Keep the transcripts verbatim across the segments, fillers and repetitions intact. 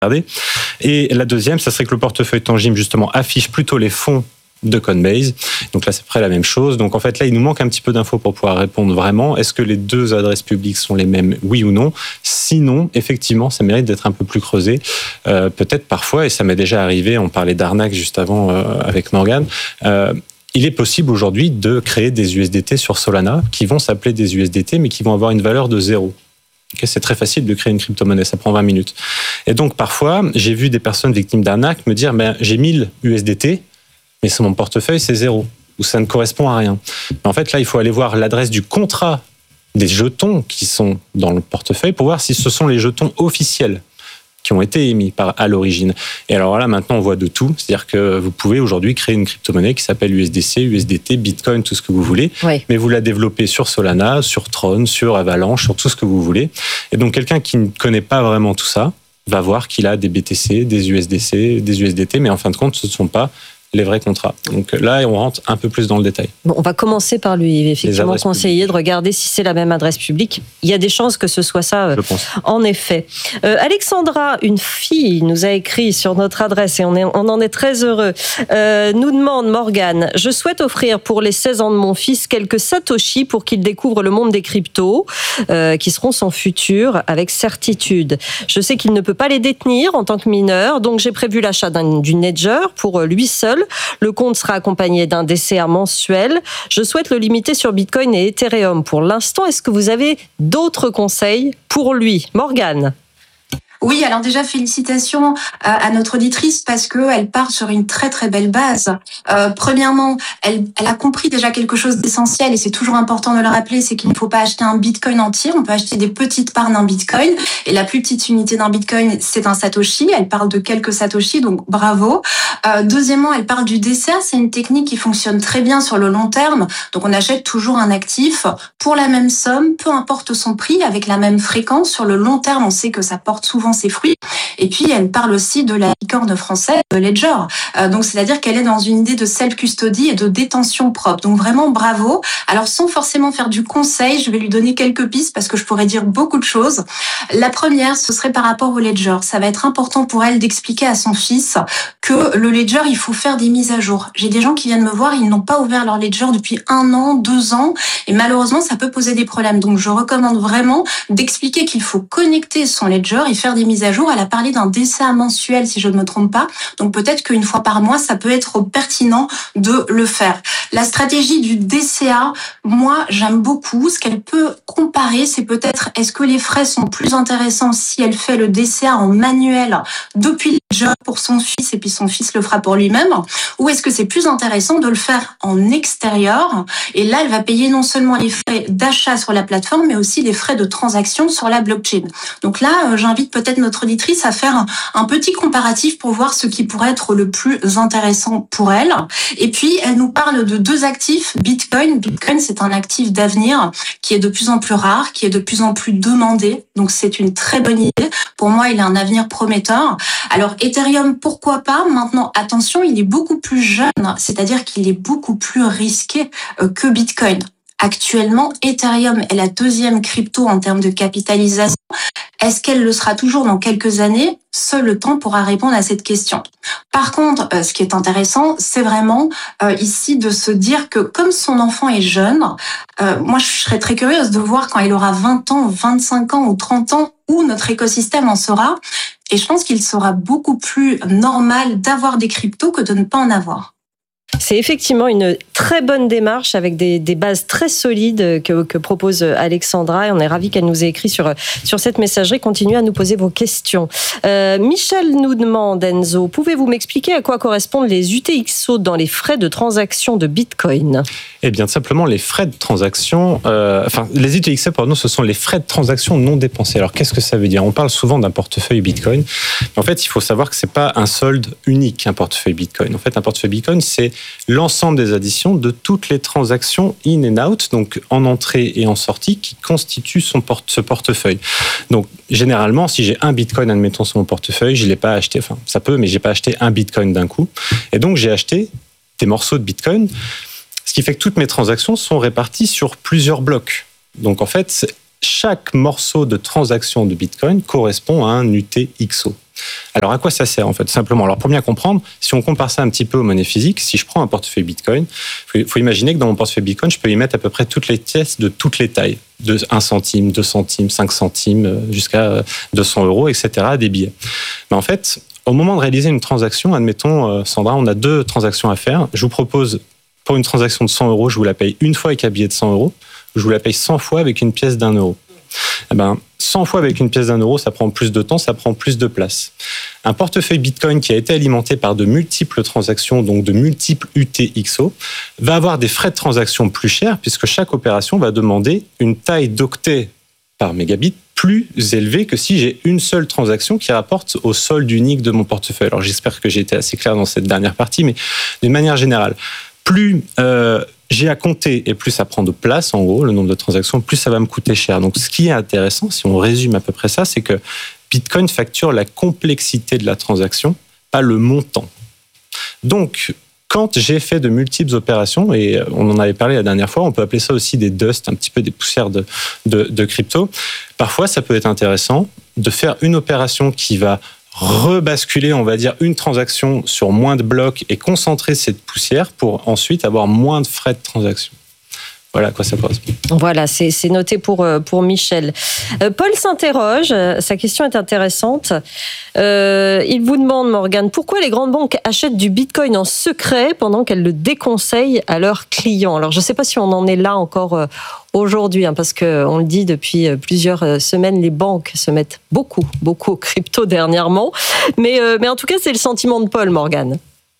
regarder. Et la deuxième, ça serait que le portefeuille tangible, justement, affiche plutôt les fonds de Coinbase. Donc là, c'est près la même chose. Donc en fait, là, il nous manque un petit peu d'infos pour pouvoir répondre vraiment. Est-ce que les deux adresses publiques sont les mêmes, oui ou non? Sinon, effectivement, ça mérite d'être un peu plus creusé. Euh, peut-être parfois, et ça m'est déjà arrivé, on parlait d'arnaque juste avant euh, avec Morgane, euh, il est possible aujourd'hui de créer des U S D T sur Solana qui vont s'appeler des U S D T, mais qui vont avoir une valeur de zéro. Okay, c'est très facile de créer une crypto-monnaie, ça prend vingt minutes. Et donc, parfois, j'ai vu des personnes victimes d'arnaque me dire, ben, j'ai mille U S D T, mais sur mon portefeuille, c'est zéro, ou ça ne correspond à rien. Mais en fait, là, il faut aller voir l'adresse du contrat des jetons qui sont dans le portefeuille pour voir si ce sont les jetons officiels qui ont été émis par, à l'origine. Et alors là, maintenant, on voit de tout. C'est-à-dire que vous pouvez aujourd'hui créer une crypto-monnaie qui s'appelle U S D C, U S D T, Bitcoin, tout ce que vous voulez. Oui. Mais vous la développez sur Solana, sur Tron, sur Avalanche, sur tout ce que vous voulez. Et donc, quelqu'un qui ne connaît pas vraiment tout ça va voir qu'il a des B T C, des U S D C, des U S D T, mais en fin de compte, ce ne sont pas les vrais contrats. Donc là, on rentre un peu plus dans le détail. Bon, on va commencer par lui effectivement conseiller publiques. de regarder si c'est la même adresse publique. Il y a des chances que ce soit ça, Je pense. en effet. Euh, Alexandra, une fille, nous a écrit sur notre adresse et on, est, on en est très heureux. Euh, nous demande, Morgane, je souhaite offrir pour les seize ans de mon fils quelques satoshi pour qu'il découvre le monde des cryptos, euh, qui seront son futur avec certitude. Je sais qu'il ne peut pas les détenir en tant que mineur, donc j'ai prévu l'achat d'un, d'une ledger pour lui seul. Le compte sera accompagné d'un D C A mensuel. Je souhaite le limiter sur Bitcoin et Ethereum. Pour l'instant, est-ce que vous avez d'autres conseils pour lui, Morgane ? Oui, alors déjà félicitations à, à notre auditrice parce que elle part sur une très très belle base. Euh, premièrement, elle, elle a compris déjà quelque chose d'essentiel et c'est toujours important de le rappeler, c'est qu'il ne faut pas acheter un Bitcoin entier, on peut acheter des petites parts d'un Bitcoin et la plus petite unité d'un Bitcoin, c'est un Satoshi. Elle parle de quelques Satoshi, donc bravo. Euh, deuxièmement, elle parle du D C A, c'est une technique qui fonctionne très bien sur le long terme, donc on achète toujours un actif pour la même somme, peu importe son prix, avec la même fréquence. Sur le long terme, on sait que ça porte souvent ses fruits. Et puis, elle parle aussi de la licorne française, de Ledger. Euh, donc, c'est-à-dire qu'elle est dans une idée de self-custody et de détention propre. Donc, vraiment, bravo. Alors, sans forcément faire du conseil, je vais lui donner quelques pistes parce que je pourrais dire beaucoup de choses. La première, ce serait par rapport au Ledger. Ça va être important pour elle d'expliquer à son fils que le Ledger, il faut faire des mises à jour. J'ai des gens qui viennent me voir, ils n'ont pas ouvert leur Ledger depuis un an, deux ans, et malheureusement, ça peut poser des problèmes. Donc, je recommande vraiment d'expliquer qu'il faut connecter son Ledger et faire des mises à jour. Elle a parlé d'un D C A mensuel, si je ne me trompe pas. Donc peut-être qu'une fois par mois, ça peut être pertinent de le faire. La stratégie du D C A, moi, j'aime beaucoup. Ce qu'elle peut comparer, c'est peut-être est-ce que les frais sont plus intéressants si elle fait le D C A en manuel depuis le Ledger pour son fils et puis son fils le fera pour lui-même, ou est-ce que c'est plus intéressant de le faire en extérieur et là, elle va payer non seulement les frais d'achat sur la plateforme, mais aussi les frais de transaction sur la blockchain. Donc là, j'invite peut-être notre auditrice à faire un petit comparatif pour voir ce qui pourrait être le plus intéressant pour elle. Et puis, elle nous parle de deux actifs. Bitcoin. Bitcoin, c'est un actif d'avenir qui est de plus en plus rare, qui est de plus en plus demandé. Donc, c'est une très bonne idée. Pour moi, il a un avenir prometteur. Alors, Ethereum, pourquoi pas? Maintenant, attention, il est beaucoup plus jeune, c'est-à-dire qu'il est beaucoup plus risqué que Bitcoin. Actuellement, Ethereum est la deuxième crypto en termes de capitalisation. Est-ce qu'elle le sera toujours dans quelques années? Seul le temps pourra répondre à cette question. Par contre, euh, ce qui est intéressant, c'est vraiment euh, ici de se dire que comme son enfant est jeune, euh, moi je serais très curieuse de voir quand il aura vingt ans, vingt-cinq ans ou trente ans où notre écosystème en sera. Et je pense qu'il sera beaucoup plus normal d'avoir des cryptos que de ne pas en avoir. C'est effectivement une très bonne démarche avec des, des bases très solides que, que propose Alexandra et on est ravis qu'elle nous ait écrit sur, sur cette messagerie. Continuez à nous poser vos questions. Euh, Michel nous demande, Enzo, pouvez-vous m'expliquer à quoi correspondent les U T X O dans les frais de transaction de Bitcoin? Eh bien, simplement, les frais de transaction, euh, enfin, les U T X O, pardon, ce sont les frais de transaction non dépensés. Alors, qu'est-ce que ça veut dire? On parle souvent d'un portefeuille Bitcoin. Mais en fait, il faut savoir que c'est pas un solde unique, un portefeuille Bitcoin. En fait, un portefeuille Bitcoin, c'est l'ensemble des additions de toutes les transactions in and out, donc en entrée et en sortie, qui constituent son porte, ce portefeuille. Donc, généralement, si j'ai un Bitcoin, admettons, sur mon portefeuille, je l'ai pas acheté, enfin, ça peut, mais j'ai pas acheté un Bitcoin d'un coup. Et donc, j'ai acheté des morceaux de Bitcoin, ce qui fait que toutes mes transactions sont réparties sur plusieurs blocs. Donc, en fait, chaque morceau de transaction de Bitcoin correspond à un U T X O. Alors, à quoi ça sert, en fait, simplement? Alors, pour bien comprendre, si on compare ça un petit peu aux monnaies physiques, si je prends un portefeuille Bitcoin, il faut, faut imaginer que dans mon portefeuille Bitcoin, je peux y mettre à peu près toutes les pièces de toutes les tailles, de un centime, deux centimes, cinq centimes, jusqu'à deux cents euros, et cetera, des billets. Mais en fait, au moment de réaliser une transaction, admettons, Sandra, on a deux transactions à faire. Je vous propose, pour une transaction de cent euros, je vous la paye une fois avec un billet de cent euros, je vous la paye cent fois avec une pièce d'un euro. Eh ben, cent fois avec une pièce d'un euro, ça prend plus de temps, ça prend plus de place. Un portefeuille Bitcoin qui a été alimenté par de multiples transactions, donc de multiples U T X O, va avoir des frais de transaction plus chers puisque chaque opération va demander une taille d'octets par mégabit plus élevée que si j'ai une seule transaction qui rapporte au solde unique de mon portefeuille. Alors j'espère que j'ai été assez clair dans cette dernière partie, mais d'une manière générale, plus euh, j'ai à compter et plus ça prend de place, en gros, le nombre de transactions, plus ça va me coûter cher. Donc, ce qui est intéressant, si on résume à peu près ça, c'est que Bitcoin facture la complexité de la transaction, pas le montant. Donc, quand j'ai fait de multiples opérations, et on en avait parlé la dernière fois, on peut appeler ça aussi des dust, un petit peu des poussières de, de, de crypto. Parfois, ça peut être intéressant de faire une opération qui va rebasculer, on va dire, une transaction sur moins de blocs et concentrer cette poussière pour ensuite avoir moins de frais de transaction. Voilà à quoi ça correspond. Voilà, c'est, c'est noté pour, pour Michel. Euh, Paul s'interroge, sa question est intéressante. Euh, il vous demande, Morgane, pourquoi les grandes banques achètent du Bitcoin en secret pendant qu'elles le déconseillent à leurs clients? Alors, je ne sais pas si on en est là encore euh, aujourd'hui, hein, parce qu'on le dit depuis plusieurs semaines, les banques se mettent beaucoup, beaucoup au crypto dernièrement. Mais, euh, mais en tout cas, c'est le sentiment de Paul, Morgane.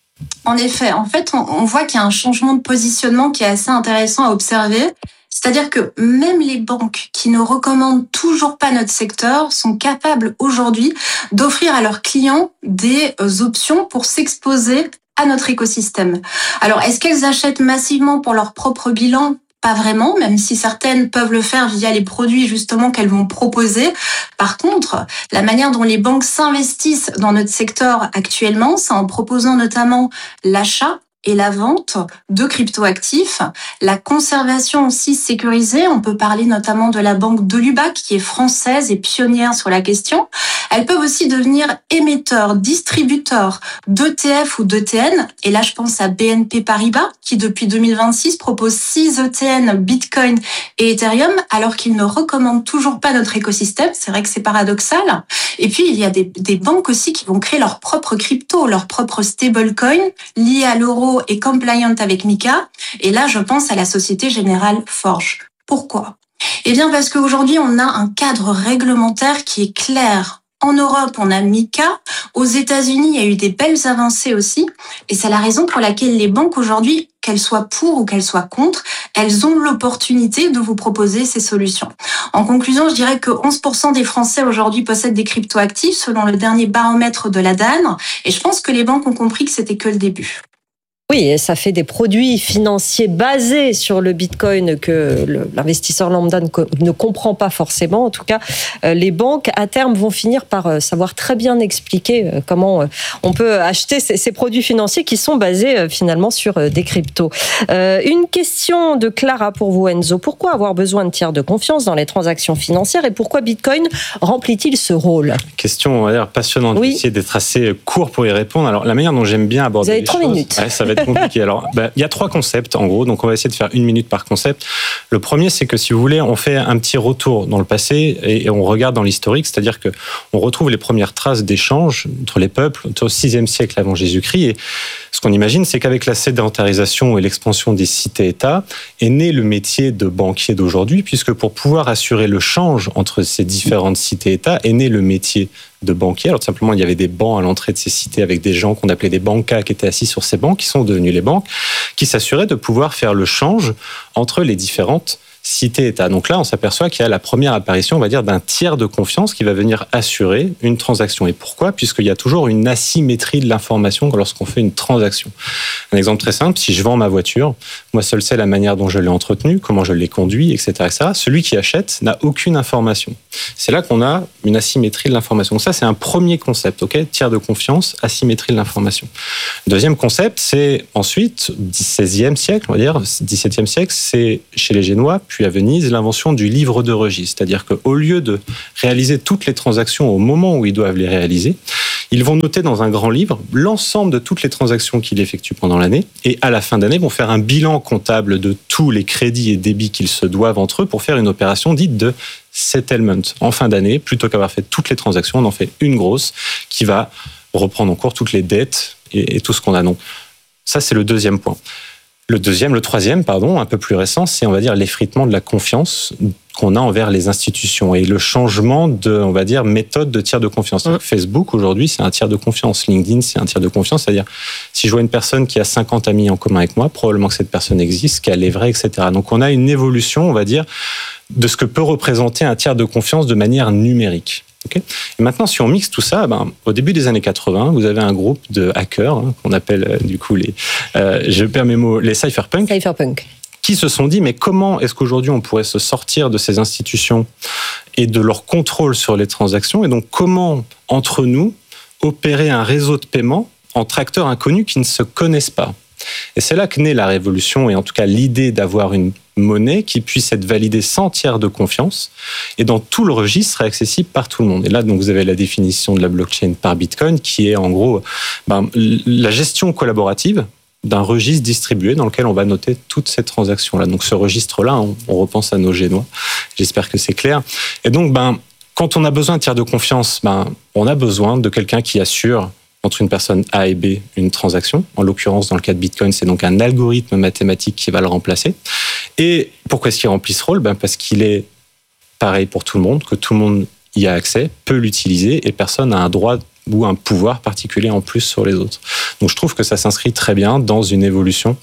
En effet, en fait, on, on voit qu'il y a un changement de positionnement qui est assez intéressant à observer. C'est-à-dire que même les banques qui ne recommandent toujours pas notre secteur sont capables aujourd'hui d'offrir à leurs clients des options pour s'exposer à notre écosystème. Alors, est-ce qu'elles achètent massivement pour leur propre bilan ? Pas vraiment, même si certaines peuvent le faire via les produits justement qu'elles vont proposer. Par contre, la manière dont les banques s'investissent dans notre secteur actuellement, c'est en proposant notamment l'achat et la vente de cryptoactifs, la conservation aussi sécurisée. On peut parler notamment de la banque Dolubac qui est française et pionnière sur la question. Elles peuvent aussi devenir émetteurs, distributeurs d'E T F ou d'E T N. Et là, je pense à B N P Paribas qui, depuis deux mille vingt-six, propose six E T N, Bitcoin et Ethereum, alors qu'ils ne recommandent toujours pas notre écosystème. C'est vrai que c'est paradoxal. Et puis, il y a des, des banques aussi qui vont créer leur propre crypto, leur propre stablecoin lié à l'euro et compliant avec MiCA. Et là, je pense à la Société Générale Forge. Pourquoi ? Eh bien, parce qu'aujourd'hui, on a un cadre réglementaire qui est clair. En Europe, on a MiCA. Aux États-Unis, il y a eu des belles avancées aussi. Et c'est la raison pour laquelle les banques aujourd'hui, qu'elles soient pour ou qu'elles soient contre, elles ont l'opportunité de vous proposer ces solutions. En conclusion, je dirais que onze pour cent des Français aujourd'hui possèdent des cryptoactifs selon le dernier baromètre de la D A N. Et je pense que les banques ont compris que c'était que le début. Oui, et ça fait des produits financiers basés sur le Bitcoin que le, l'investisseur lambda ne, ne comprend pas forcément. En tout cas, euh, les banques, à terme, vont finir par euh, savoir très bien expliquer euh, comment euh, on peut acheter ces, ces produits financiers qui sont basés euh, finalement sur euh, des cryptos. Euh, une question de Clara pour vous, Enzo. Pourquoi avoir besoin de tiers de confiance dans les transactions financières et pourquoi Bitcoin remplit-il ce rôle ? Question, on va dire, passionnante. Oui. Je vais essayer d'être assez court pour y répondre. Alors, la manière dont j'aime bien aborder les choses... Vous avez trois minutes. Ouais, ça va être compliqué. Alors, bah, il y a trois concepts en gros, donc on va essayer de faire une minute par concept. Le premier, c'est que si vous voulez, on fait un petit retour dans le passé et on regarde dans l'historique, c'est-à-dire que on retrouve les premières traces d'échanges entre les peuples au sixième siècle avant Jésus-Christ. Et ce qu'on imagine, c'est qu'avec la sédentarisation et l'expansion des cités-États, est né le métier de banquier d'aujourd'hui, puisque pour pouvoir assurer le change entre ces différentes cités-États, est né le métier de banquier. Alors, tout simplement, il y avait des bancs à l'entrée de ces cités avec des gens qu'on appelait des bancas qui étaient assis sur ces bancs, qui sont devenus les banques, qui s'assuraient de pouvoir faire le change entre les différentes cité-État. Donc là, on s'aperçoit qu'il y a la première apparition, on va dire, d'un tiers de confiance qui va venir assurer une transaction. Et pourquoi ? Puisqu'il y a toujours une asymétrie de l'information lorsqu'on fait une transaction. Un exemple très simple, si je vends ma voiture, moi seul sais la manière dont je l'ai entretenue, comment je l'ai conduit, et cetera, et cetera. Celui qui achète n'a aucune information. C'est là qu'on a une asymétrie de l'information. Donc ça, c'est un premier concept, ok ? Tiers de confiance, asymétrie de l'information. Deuxième concept, c'est ensuite, seizième siècle, on va dire, dix-septième siècle, c'est chez les Génois, puis à Venise, l'invention du livre de registre. C'est-à-dire qu'au lieu de réaliser toutes les transactions au moment où ils doivent les réaliser, ils vont noter dans un grand livre l'ensemble de toutes les transactions qu'ils effectuent pendant l'année et à la fin d'année vont faire un bilan comptable de tous les crédits et débits qu'ils se doivent entre eux pour faire une opération dite de settlement. En fin d'année, plutôt qu'avoir fait toutes les transactions, on en fait une grosse qui va reprendre en cours toutes les dettes et, et tout ce qu'on a. Donc, ça, c'est le deuxième point. Le deuxième, le troisième, pardon, un peu plus récent, c'est, on va dire, l'effritement de la confiance qu'on a envers les institutions et le changement de, on va dire, méthode de tiers de confiance. Mmh. Facebook, aujourd'hui, c'est un tiers de confiance. LinkedIn, c'est un tiers de confiance. C'est-à-dire, si je vois une personne qui a cinquante amis en commun avec moi, probablement que cette personne existe, qu'elle est vraie, et cetera. Donc, on a une évolution, on va dire, de ce que peut représenter un tiers de confiance de manière numérique. Okay. Et maintenant, si on mixe tout ça, ben, au début des années quatre-vingts, vous avez un groupe de hackers, hein, qu'on appelle euh, du coup les, euh, je perds mes mots, les cypherpunks, cypherpunk. qui se sont dit, mais comment est-ce qu'aujourd'hui on pourrait se sortir de ces institutions et de leur contrôle sur les transactions, et donc comment, entre nous, opérer un réseau de paiement entre acteurs inconnus qui ne se connaissent pas. Et c'est là que naît la révolution, et en tout cas l'idée d'avoir une monnaie qui puisse être validée sans tiers de confiance et dans tout le registre serait accessible par tout le monde. Et là, donc, vous avez la définition de la blockchain par Bitcoin qui est en gros ben, la gestion collaborative d'un registre distribué dans lequel on va noter toutes ces transactions-là. Donc ce registre-là, on, on repense à nos Génois. J'espère que c'est clair. Et donc, ben, quand on a besoin de tiers de confiance, ben, on a besoin de quelqu'un qui assure entre une personne A et B une transaction. En l'occurrence, dans le cas de Bitcoin, c'est donc un algorithme mathématique qui va le remplacer. Et pourquoi est-ce qu'il remplit ce rôle ? Ben parce qu'il est pareil pour tout le monde, que tout le monde y a accès, peut l'utiliser et personne n'a un droit ou un pouvoir particulier en plus sur les autres. Donc je trouve que ça s'inscrit très bien dans une évolution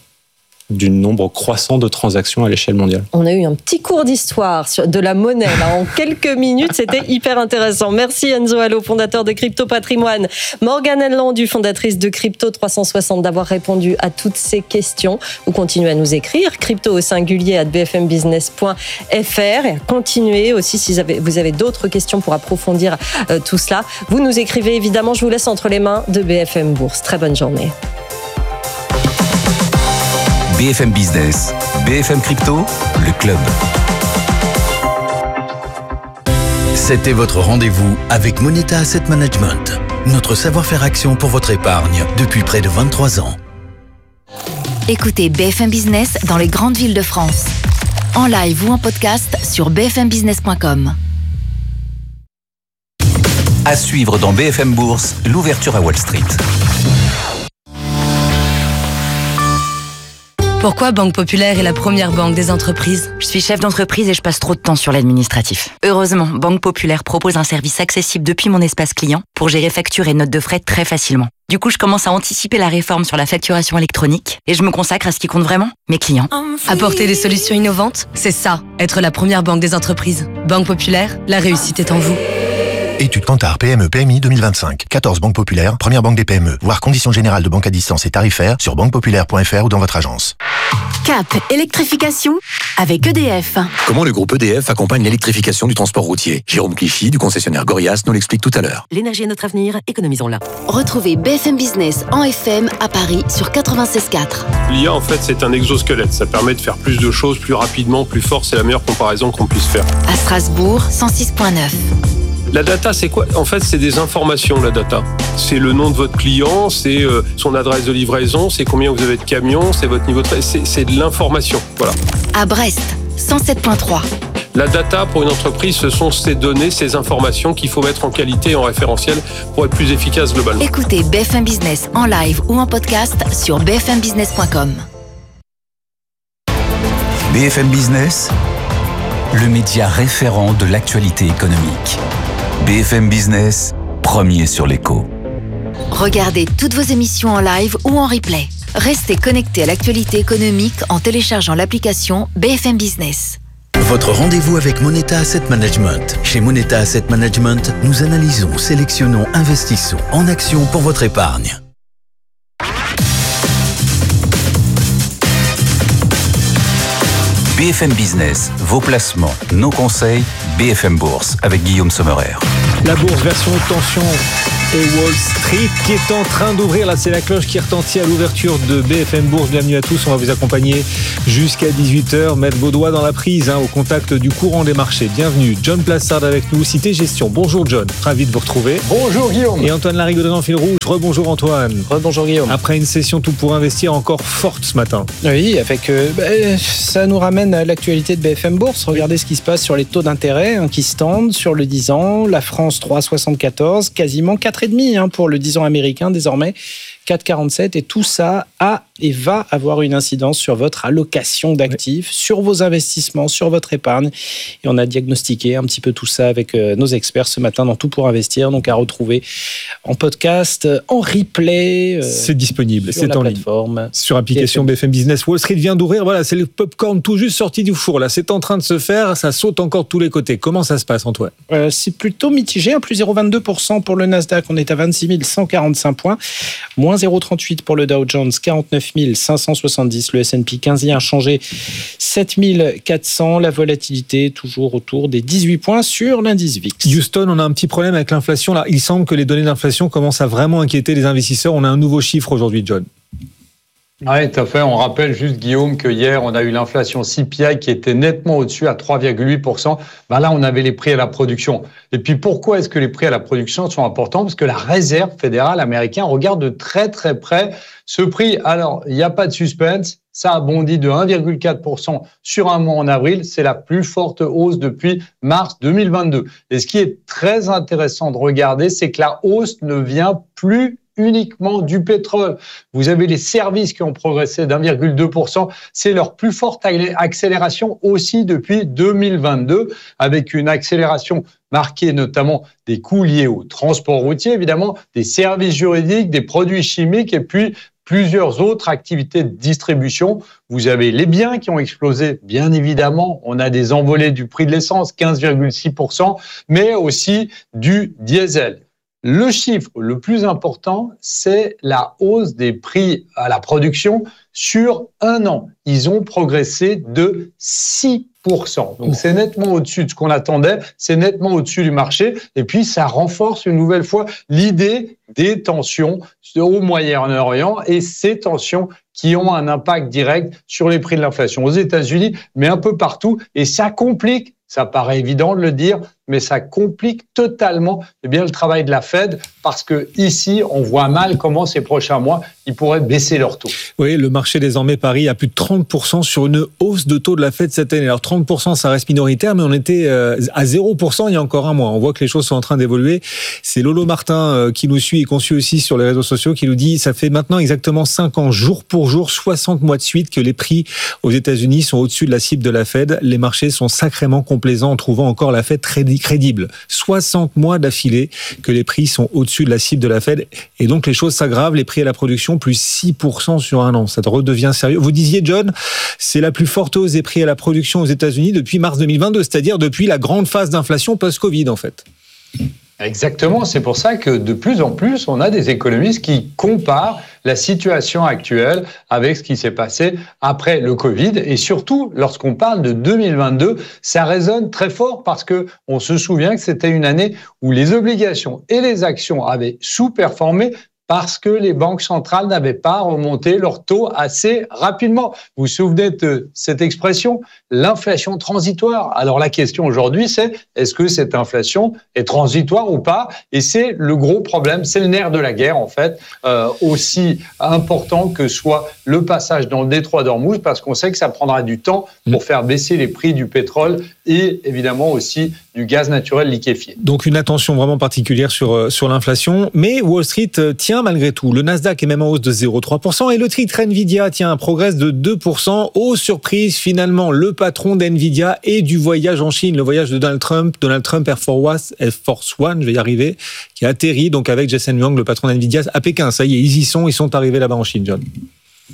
du nombre croissant de transactions à l'échelle mondiale. On a eu un petit cours d'histoire de la monnaie là, en quelques minutes, c'était hyper intéressant. Merci Enzo Allo, fondateur de Crypto Patrimoine. Morgane Henneland, fondatrice de Crypto trois cent soixante, d'avoir répondu à toutes ces questions. Vous continuez à nous écrire, crypto au singulier à b f m business point f r, et continuez aussi si vous avez, vous avez d'autres questions pour approfondir euh, tout cela. Vous nous écrivez évidemment, je vous laisse entre les mains de B F M Bourse. Très bonne journée. B F M Business, B F M Crypto, le club. C'était votre rendez-vous avec Moneta Asset Management, notre savoir-faire action pour votre épargne depuis près de vingt-trois ans. Écoutez B F M Business dans les grandes villes de France, en live ou en podcast sur b f m business point com. À suivre dans B F M Bourse, l'ouverture à Wall Street. Pourquoi Banque Populaire est la première banque des entreprises ? Je suis chef d'entreprise et je passe trop de temps sur l'administratif. Heureusement, Banque Populaire propose un service accessible depuis mon espace client pour gérer factures et notes de frais très facilement. Du coup, je commence à anticiper la réforme sur la facturation électronique et je me consacre à ce qui compte vraiment, mes clients. Apporter des solutions innovantes, c'est ça, être la première banque des entreprises. Banque Populaire, la réussite est en vous. Étude Kantar P M E P M I deux mille vingt-cinq. quatorze banques populaires, première banque des P M E. Voir conditions générales de banque à distance et tarifaires sur banque populaire point f r ou dans votre agence. Cap électrification avec E D F. Comment le groupe E D F accompagne l'électrification du transport routier ? Jérôme Clichy, du concessionnaire Gorias, nous l'explique tout à l'heure. L'énergie est notre avenir, économisons-la. Retrouvez B F M Business en F M à Paris sur quatre-vingt-seize quatre. L'I A, en fait, c'est un exosquelette. Ça permet de faire plus de choses plus rapidement, plus fort. C'est la meilleure comparaison qu'on puisse faire. À Strasbourg, cent six virgule neuf. La data, c'est quoi ? En fait, c'est des informations, la data. C'est le nom de votre client, c'est euh, son adresse de livraison, c'est combien vous avez de camions, c'est votre niveau de... C'est, c'est de l'information, voilà. À Brest, cent sept virgule trois. La data, pour une entreprise, ce sont ces données, ces informations qu'il faut mettre en qualité et en référentiel pour être plus efficace globalement. Écoutez B F M Business en live ou en podcast sur b f m business point com. B F M Business, le média référent de l'actualité économique. B F M Business, premier sur l'écho. Regardez toutes vos émissions en live ou en replay. Restez connectés à l'actualité économique en téléchargeant l'application B F M Business. Votre rendez-vous avec Moneta Asset Management. Chez Moneta Asset Management, nous analysons, sélectionnons, investissons en action pour votre épargne. B F M Business, vos placements, nos conseils, B F M Bourse avec Guillaume Sommerer. La bourse version tension Et Wall Street qui est en train d'ouvrir. Là, c'est la cloche qui retentit à l'ouverture de B F M Bourse. Bienvenue à tous. On va vous accompagner jusqu'à dix-huit heures. Mettre vos doigts dans la prise, hein, au contact du courant des marchés. Bienvenue. John Plassard avec nous, Cité Gestion. Bonjour John. Ravi de vous retrouver. Bonjour Guillaume. Et Antoine Larigauderie en fil rouge. Rebonjour Antoine. Rebonjour Guillaume. Après une session tout pour investir encore forte ce matin. Oui, avec euh, bah, ça nous ramène à l'actualité de B F M Bourse. Regardez ce qui se passe sur les taux d'intérêt hein, qui se tendent sur le dix ans. La France trois virgule soixante-quatorze, quasiment quatre virgule cinq hein, pour le dix ans américain désormais. quatre virgule quarante-sept et tout ça a et va avoir une incidence sur votre allocation d'actifs, oui. sur vos investissements, sur votre épargne. Et on a diagnostiqué un petit peu tout ça avec nos experts ce matin dans Tout pour investir, donc à retrouver en podcast, en replay. C'est disponible, c'est en ligne. Sur application B F M. B F M Business. Wall Street vient d'ouvrir, voilà, c'est le popcorn tout juste sorti du four. Là, c'est en train de se faire, ça saute encore de tous les côtés. Comment ça se passe, Antoine ? euh, C'est plutôt mitigé, hein, plus zéro virgule vingt-deux pour cent pour le Nasdaq, on est à vingt-six mille cent quarante-cinq points, moins zéro virgule trente-huit pour le Dow Jones, quarante-neuf mille cinq cent soixante-dix, le S and P quinze inchangé, sept mille quatre cents, la volatilité toujours autour des dix-huit points sur l'indice V I X. Houston, on a un petit problème avec l'inflation là. Il semble que les données d'inflation commencent à vraiment inquiéter les investisseurs. On a un nouveau chiffre aujourd'hui, John. Oui, tout à fait. On rappelle juste, Guillaume, que hier, on a eu l'inflation C P I qui était nettement au-dessus à trois virgule huit pour cent. Ben là, on avait les prix à la production. Et puis, pourquoi est-ce que les prix à la production sont importants ? Parce que la Réserve fédérale américaine regarde de très, très près ce prix. Alors, il n'y a pas de suspense. Ça a bondi de un virgule quatre pour cent sur un mois en avril. C'est la plus forte hausse depuis mars deux mille vingt-deux. Et ce qui est très intéressant de regarder, c'est que la hausse ne vient plus uniquement du pétrole. Vous avez les services qui ont progressé d'un virgule deux pour cent. C'est leur plus forte accélération aussi depuis deux mille vingt-deux, avec une accélération marquée notamment des coûts liés au transport routier, évidemment, des services juridiques, des produits chimiques et puis plusieurs autres activités de distribution. Vous avez les biens qui ont explosé, bien évidemment. On a des envolées du prix de l'essence, quinze virgule six pour cent, mais aussi du diesel. Le chiffre le plus important, c'est la hausse des prix à la production sur un an. Ils ont progressé de six pour cent. Donc, c'est nettement au-dessus de ce qu'on attendait, c'est nettement au-dessus du marché. Et puis, ça renforce une nouvelle fois l'idée des tensions au Moyen-Orient et ces tensions qui ont un impact direct sur les prix de l'inflation aux États-Unis, mais un peu partout. Et ça complique, ça paraît évident de le dire, mais ça complique totalement eh bien, le travail de la Fed parce que ici, on voit mal comment ces prochains mois, ils pourraient baisser leurs taux. Oui, le marché désormais parie à plus de trente pour cent sur une hausse de taux de la Fed cette année. Alors trente pour cent, ça reste minoritaire, mais on était à zéro pour cent il y a encore un mois. On voit que les choses sont en train d'évoluer. C'est Lolo Martin qui nous suit et qu'on suit aussi sur les réseaux sociaux qui nous dit ça fait maintenant exactement cinq ans, jour pour jour, soixante mois de suite que les prix aux États-Unis sont au-dessus de la cible de la Fed. Les marchés sont sacrément complaisants en trouvant encore la Fed très crédible. soixante mois d'affilée que les prix sont au-dessus de la cible de la Fed. Et donc, les choses s'aggravent. Les prix à la production, plus six pour cent sur un an. Ça redevient sérieux. Vous disiez, John, c'est la plus forte hausse des prix à la production aux États-Unis depuis mars deux mille vingt-deux, c'est-à-dire depuis la grande phase d'inflation post-Covid, en fait. Exactement, c'est pour ça que de plus en plus, on a des économistes qui comparent la situation actuelle avec ce qui s'est passé après le Covid. Et surtout, lorsqu'on parle de deux mille vingt-deux, ça résonne très fort parce que on se souvient que c'était une année où les obligations et les actions avaient sous-performé parce que les banques centrales n'avaient pas remonté leur taux assez rapidement. Vous vous souvenez de cette expression, l'inflation transitoire. Alors la question aujourd'hui, c'est est-ce que cette inflation est transitoire ou pas ? Et c'est le gros problème, c'est le nerf de la guerre en fait, euh, aussi important que soit le passage dans le détroit d'Ormuz, parce qu'on sait que ça prendra du temps pour faire baisser les prix du pétrole et évidemment aussi du gaz naturel liquéfié. Donc une attention vraiment particulière sur, sur l'inflation, mais Wall Street tient malgré tout. Le Nasdaq est même en hausse de zéro virgule trois pour cent et le titre Nvidia tient un progrès de deux pour cent. Aux surprises, finalement, le patron d'Nvidia et du voyage en Chine, le voyage de Donald Trump, Donald Trump Air Force, Air Force One, je vais y arriver, qui a atterri donc avec Jensen Huang, le patron d'Nvidia, à Pékin. Ça y est, ils y sont, ils sont arrivés là-bas en Chine, John.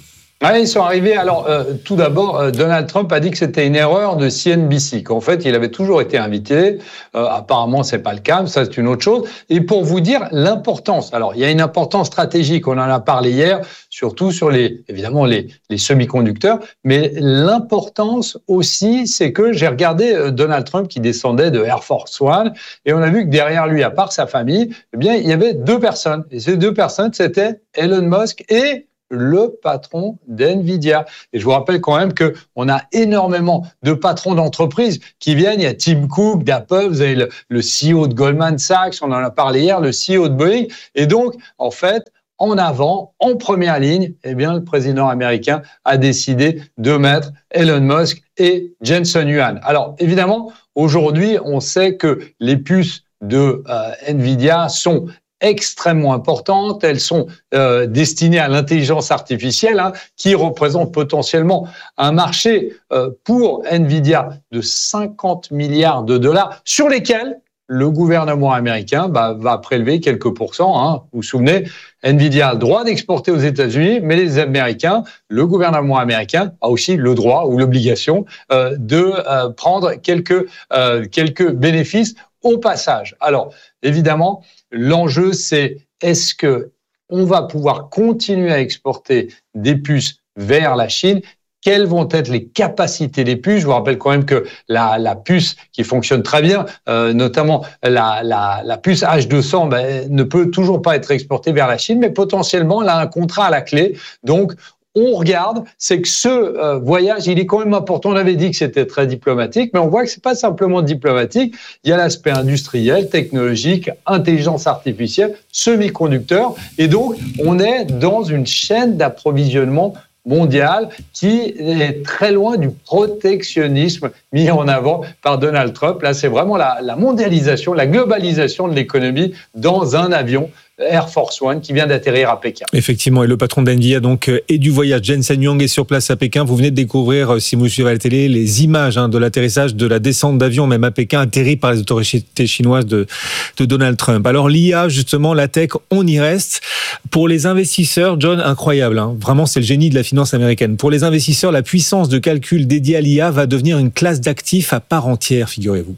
Ouais, ils sont arrivés. Alors, euh, tout d'abord, euh, Donald Trump a dit que c'était une erreur de C N B C, qu'en fait, il avait toujours été invité. Euh, apparemment, c'est pas le cas, mais ça, c'est une autre chose. Et pour vous dire l'importance. Alors, il y a une importance stratégique. On en a parlé hier, surtout sur les, évidemment, les, les semi-conducteurs. Mais l'importance aussi, c'est que j'ai regardé Donald Trump qui descendait de Air Force One, et on a vu que derrière lui, à part sa famille, eh bien, il y avait deux personnes. Et ces deux personnes, c'était Elon Musk et le patron d'NVIDIA. Et je vous rappelle quand même que on a énormément de patrons d'entreprises qui viennent. Il y a Tim Cook d'Apple, vous avez le, le C E O de Goldman Sachs, on en a parlé hier, le C E O de Boeing. Et donc, en fait, en avant, en première ligne, eh bien, le président américain a décidé de mettre Elon Musk et Jensen Huang. Alors, évidemment, aujourd'hui, on sait que les puces de euh, NVIDIA sont extrêmement importantes. Elles sont euh, destinées à l'intelligence artificielle, hein, qui représente potentiellement un marché euh, pour NVIDIA de cinquante milliards de dollars, sur lesquels le gouvernement américain bah, va prélever quelques pourcents. Hein. Vous vous souvenez, NVIDIA a le droit d'exporter aux États-Unis, mais les Américains, le gouvernement américain a aussi le droit ou l'obligation euh, de euh, prendre quelques, euh, quelques bénéfices au passage. Alors, évidemment, l'enjeu, c'est est-ce que on va pouvoir continuer à exporter des puces vers la Chine? Quelles vont être les capacités des puces? Je vous rappelle quand même que la, la puce qui fonctionne très bien, euh, notamment la, la, la puce H deux cents, ben, ne peut toujours pas être exportée vers la Chine, mais potentiellement, elle a un contrat à la clé. Donc, on regarde, c'est que ce euh, voyage, il est quand même important. On avait dit que c'était très diplomatique, mais on voit que c'est pas simplement diplomatique. Il y a l'aspect industriel, technologique, intelligence artificielle, semi-conducteurs. Et donc, on est dans une chaîne d'approvisionnement mondiale qui est très loin du protectionnisme mis en avant par Donald Trump. Là, c'est vraiment la, la mondialisation, la globalisation de l'économie dans un avion Air Force One qui vient d'atterrir à Pékin. Effectivement, et le patron d'NVIDIA donc et du voyage, Jensen Huang, est sur place à Pékin. Vous venez de découvrir, si vous suivez à la télé, les images hein, de l'atterrissage, de la descente d'avion, même à Pékin, atterri par les autorités chinoises de, de Donald Trump. Alors l'I A, justement, la tech, on y reste. Pour les investisseurs, John, incroyable. Hein, vraiment, c'est le génie de la finance américaine. Pour les investisseurs, la puissance de calcul dédiée à l'I A va devenir une classe d'actifs à part entière, figurez-vous.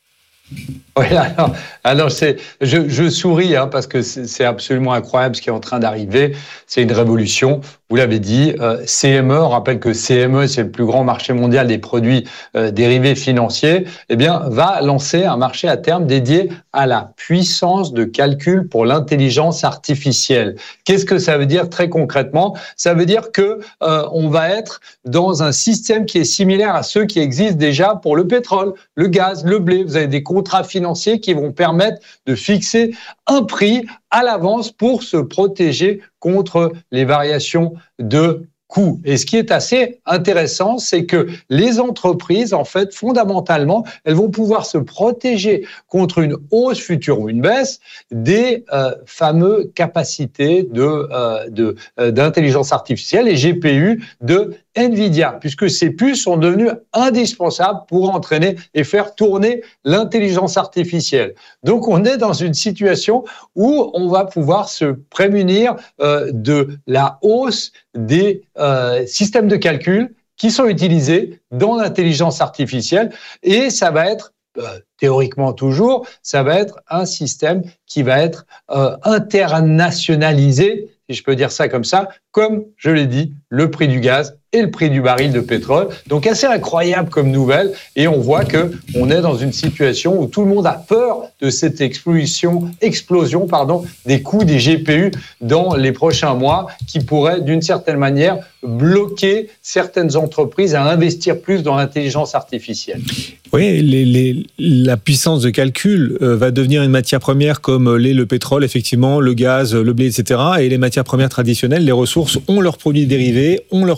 Oui, alors, alors c'est, je, je souris hein, parce que c'est, c'est absolument incroyable ce qui est en train d'arriver. C'est une révolution. Vous l'avez dit, euh, C M E, on rappelle que C M E, c'est le plus grand marché mondial des produits euh, dérivés financiers, eh bien, va lancer un marché à terme dédié à la puissance de calcul pour l'intelligence artificielle. Qu'est-ce que ça veut dire très concrètement? Ça veut dire que euh, on va être dans un système qui est similaire à ceux qui existent déjà pour le pétrole, le gaz, le blé. Vous avez des contrats financiers qui vont permettre de fixer un prix à l'avance pour se protéger contre les variations de coûts. Et ce qui est assez intéressant, c'est que les entreprises, en fait, fondamentalement, elles vont pouvoir se protéger contre une hausse future ou une baisse des euh, fameux capacités de, euh, de, euh, d'intelligence artificielle, les G P U de NVIDIA, puisque ces puces sont devenues indispensables pour entraîner et faire tourner l'intelligence artificielle. Donc, on est dans une situation où on va pouvoir se prémunir euh, de la hausse des euh, systèmes de calcul qui sont utilisés dans l'intelligence artificielle, et ça va être Euh, théoriquement toujours, ça va être un système qui va être euh, internationalisé, si je peux dire ça comme ça, comme je l'ai dit, le prix du gaz et le prix du baril de pétrole. Donc assez incroyable comme nouvelle, et on voit que on est dans une situation où tout le monde a peur de cette explosion, explosion pardon, des coûts des G P U dans les prochains mois, qui pourrait d'une certaine manière bloquer certaines entreprises à investir plus dans l'intelligence artificielle. Oui, les, les, la puissance de calcul euh, va devenir une matière première comme l'est le pétrole, effectivement, le gaz, le blé, et cetera. Et les matières premières traditionnelles, les ressources, ont leurs produits dérivés, ont leurs contrats à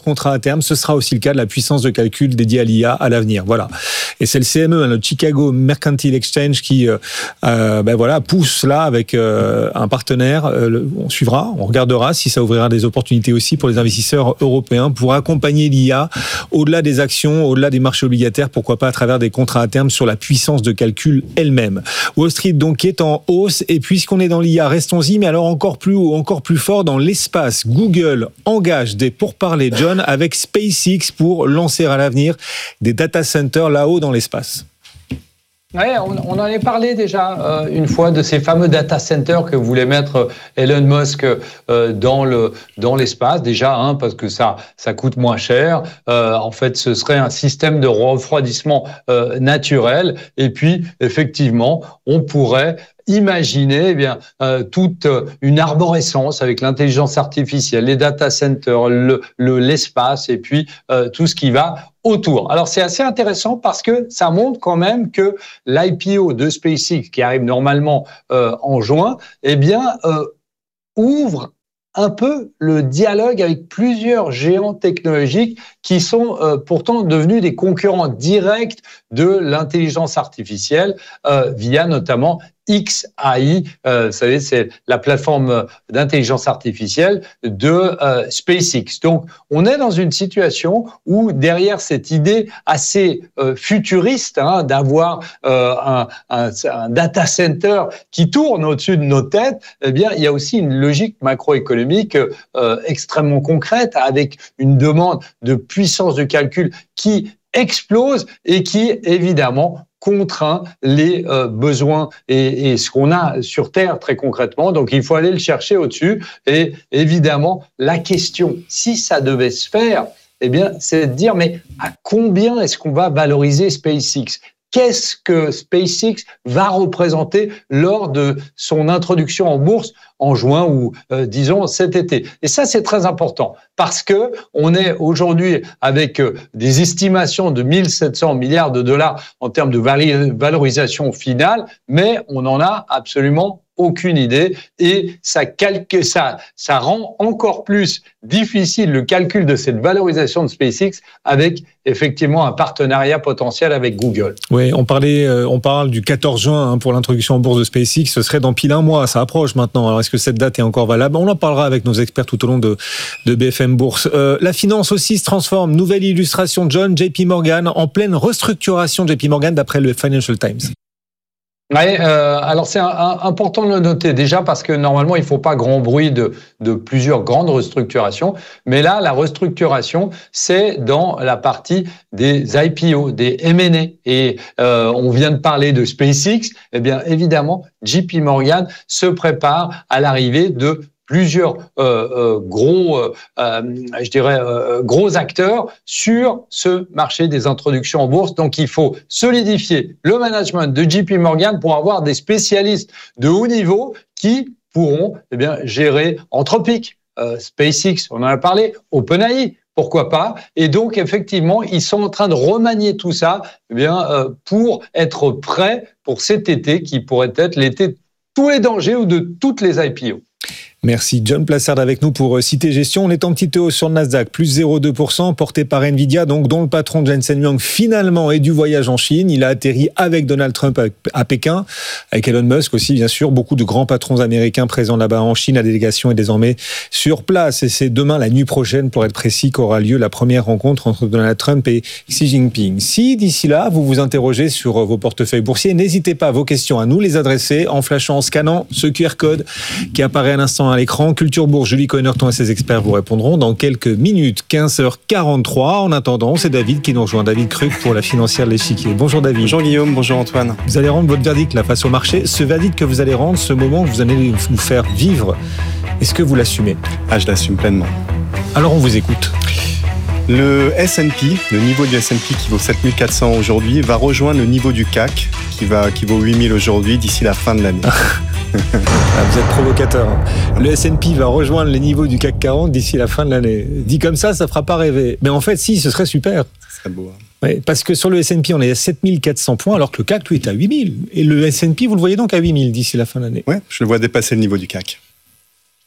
terme, ce sera aussi le cas de la puissance de calcul dédiée à l'I A à l'avenir. Voilà. Et c'est le C M E, le Chicago Mercantile Exchange, qui euh, euh, ben voilà, pousse là avec euh, un partenaire. Euh, le, on suivra, on regardera si ça ouvrira des opportunités aussi pour les investisseurs européens pour accompagner l'I A au-delà des actions, au-delà des marchés obligataires, pourquoi pas à travers des contrats à terme sur la puissance de calcul elle-même. Wall Street donc est en hausse, et puisqu'on est dans l'I A, restons-y, mais alors encore plus haut, encore plus fort dans l'espace. Google engage des pourparlers, John, avec SpaceX pour lancer à l'avenir des data centers là-haut dans l'espace. Ouais, on, on en avait parlé déjà euh, une fois de ces fameux data centers que voulait mettre Elon Musk euh, dans le dans l'espace. Déjà, hein, parce que ça ça coûte moins cher. Euh, en fait, ce serait un système de refroidissement euh, naturel. Et puis, effectivement, on pourrait imaginer eh bien euh, toute une arborescence avec l'intelligence artificielle, les data centers, le, le l'espace et puis euh, tout ce qui va autour. Alors c'est assez intéressant parce que ça montre quand même que l'I P O de SpaceX qui arrive normalement euh, en juin, eh bien euh, ouvre un peu le dialogue avec plusieurs géants technologiques qui sont euh, pourtant devenus des concurrents directs de l'intelligence artificielle euh, via notamment X A I, euh, vous savez, c'est la plateforme d'intelligence artificielle de euh, SpaceX. Donc, on est dans une situation où derrière cette idée assez euh, futuriste hein, d'avoir euh, un, un, un data center qui tourne au-dessus de nos têtes, eh bien, il y a aussi une logique macroéconomique euh, extrêmement concrète avec une demande de puissance de calcul qui explose et qui, évidemment, contraint les euh, besoins et, et ce qu'on a sur Terre très concrètement. Donc, il faut aller le chercher au-dessus. Et évidemment, la question, si ça devait se faire, eh bien, c'est de dire, mais à combien est-ce qu'on va valoriser SpaceX ? Qu'est-ce que SpaceX va représenter lors de son introduction en bourse en juin ou euh, disons cet été. Et ça c'est très important parce que on est aujourd'hui avec euh, des estimations de mille sept cents milliards de dollars en termes de valorisation finale, mais on n'en a absolument aucune idée et ça, calque, ça, ça rend encore plus difficile le calcul de cette valorisation de SpaceX avec effectivement un partenariat potentiel avec Google. Oui, on parlait, on parle du quatorze juin hein, pour l'introduction en bourse de SpaceX. Ce serait dans pile un mois, ça approche maintenant. Alors est-ce que cette date est encore valable ? On en parlera avec nos experts tout au long de, de B F M Bourse. Euh, la finance aussi se transforme. Nouvelle illustration, John, J P Morgan en pleine restructuration. J P Morgan d'après le Financial Times. Oui, euh, alors c'est un, un, important de le noter déjà parce que normalement il ne faut pas grand bruit de, de plusieurs grandes restructurations, mais là la restructuration c'est dans la partie des I P O, des M and A et euh, on vient de parler de SpaceX, eh bien évidemment J P Morgan se prépare à l'arrivée de plusieurs euh, euh, gros, euh, je dirais, euh, gros acteurs sur ce marché des introductions en bourse. Donc, il faut solidifier le management de J P Morgan pour avoir des spécialistes de haut niveau qui pourront eh bien, gérer Anthropic, euh, SpaceX, on en a parlé, OpenAI, pourquoi pas. Et donc, effectivement, ils sont en train de remanier tout ça eh bien, euh, pour être prêts pour cet été qui pourrait être l'été de tous les dangers ou de toutes les I P O. Merci John Plassard avec nous pour Cité Gestion. On est en petite hausse sur le Nasdaq, plus zéro virgule deux pour cent, porté par Nvidia, donc dont le patron Jensen Huang finalement est du voyage en Chine. Il a atterri avec Donald Trump à Pékin, avec Elon Musk aussi bien sûr. Beaucoup de grands patrons américains présents là-bas en Chine. La délégation est désormais sur place et c'est demain, la nuit prochaine pour être précis, qu'aura lieu la première rencontre entre Donald Trump et Xi Jinping. Si d'ici là vous vous interrogez sur vos portefeuilles boursiers, n'hésitez pas, vos questions à nous les adresser en flashant, en scannant ce Q R code qui apparaît à l'instant à l'écran. Culture Bourse, Julie Cohen-Norton et ses experts vous répondront dans quelques minutes. quinze heures quarante-trois. En attendant, c'est David qui nous rejoint. David Cruc pour la financière de l'Échiquier. Bonjour David. Bonjour Guillaume, bonjour Antoine. Vous allez rendre votre verdict là face au marché. Ce verdict que vous allez rendre, ce moment que vous allez nous faire vivre, est-ce que vous l'assumez ? Ah, je l'assume pleinement. Alors on vous écoute. Le S and P, le niveau du S and P qui vaut sept mille quatre cents aujourd'hui, va rejoindre le niveau du C A C qui, va, qui vaut huit mille aujourd'hui d'ici la fin de l'année. Ah, vous êtes provocateur. Le S and P va rejoindre les niveaux du C A C quarante d'ici la fin de l'année. Dit comme ça, ça ne fera pas rêver. Mais en fait, si, ce serait super. Ce serait beau. Hein. Ouais, parce que sur le S and P, on est à sept mille quatre cents points, alors que le C A C, lui, est à huit mille. Et le S and P, vous le voyez donc à huit mille d'ici la fin de l'année. Oui, je le vois dépasser le niveau du C A C.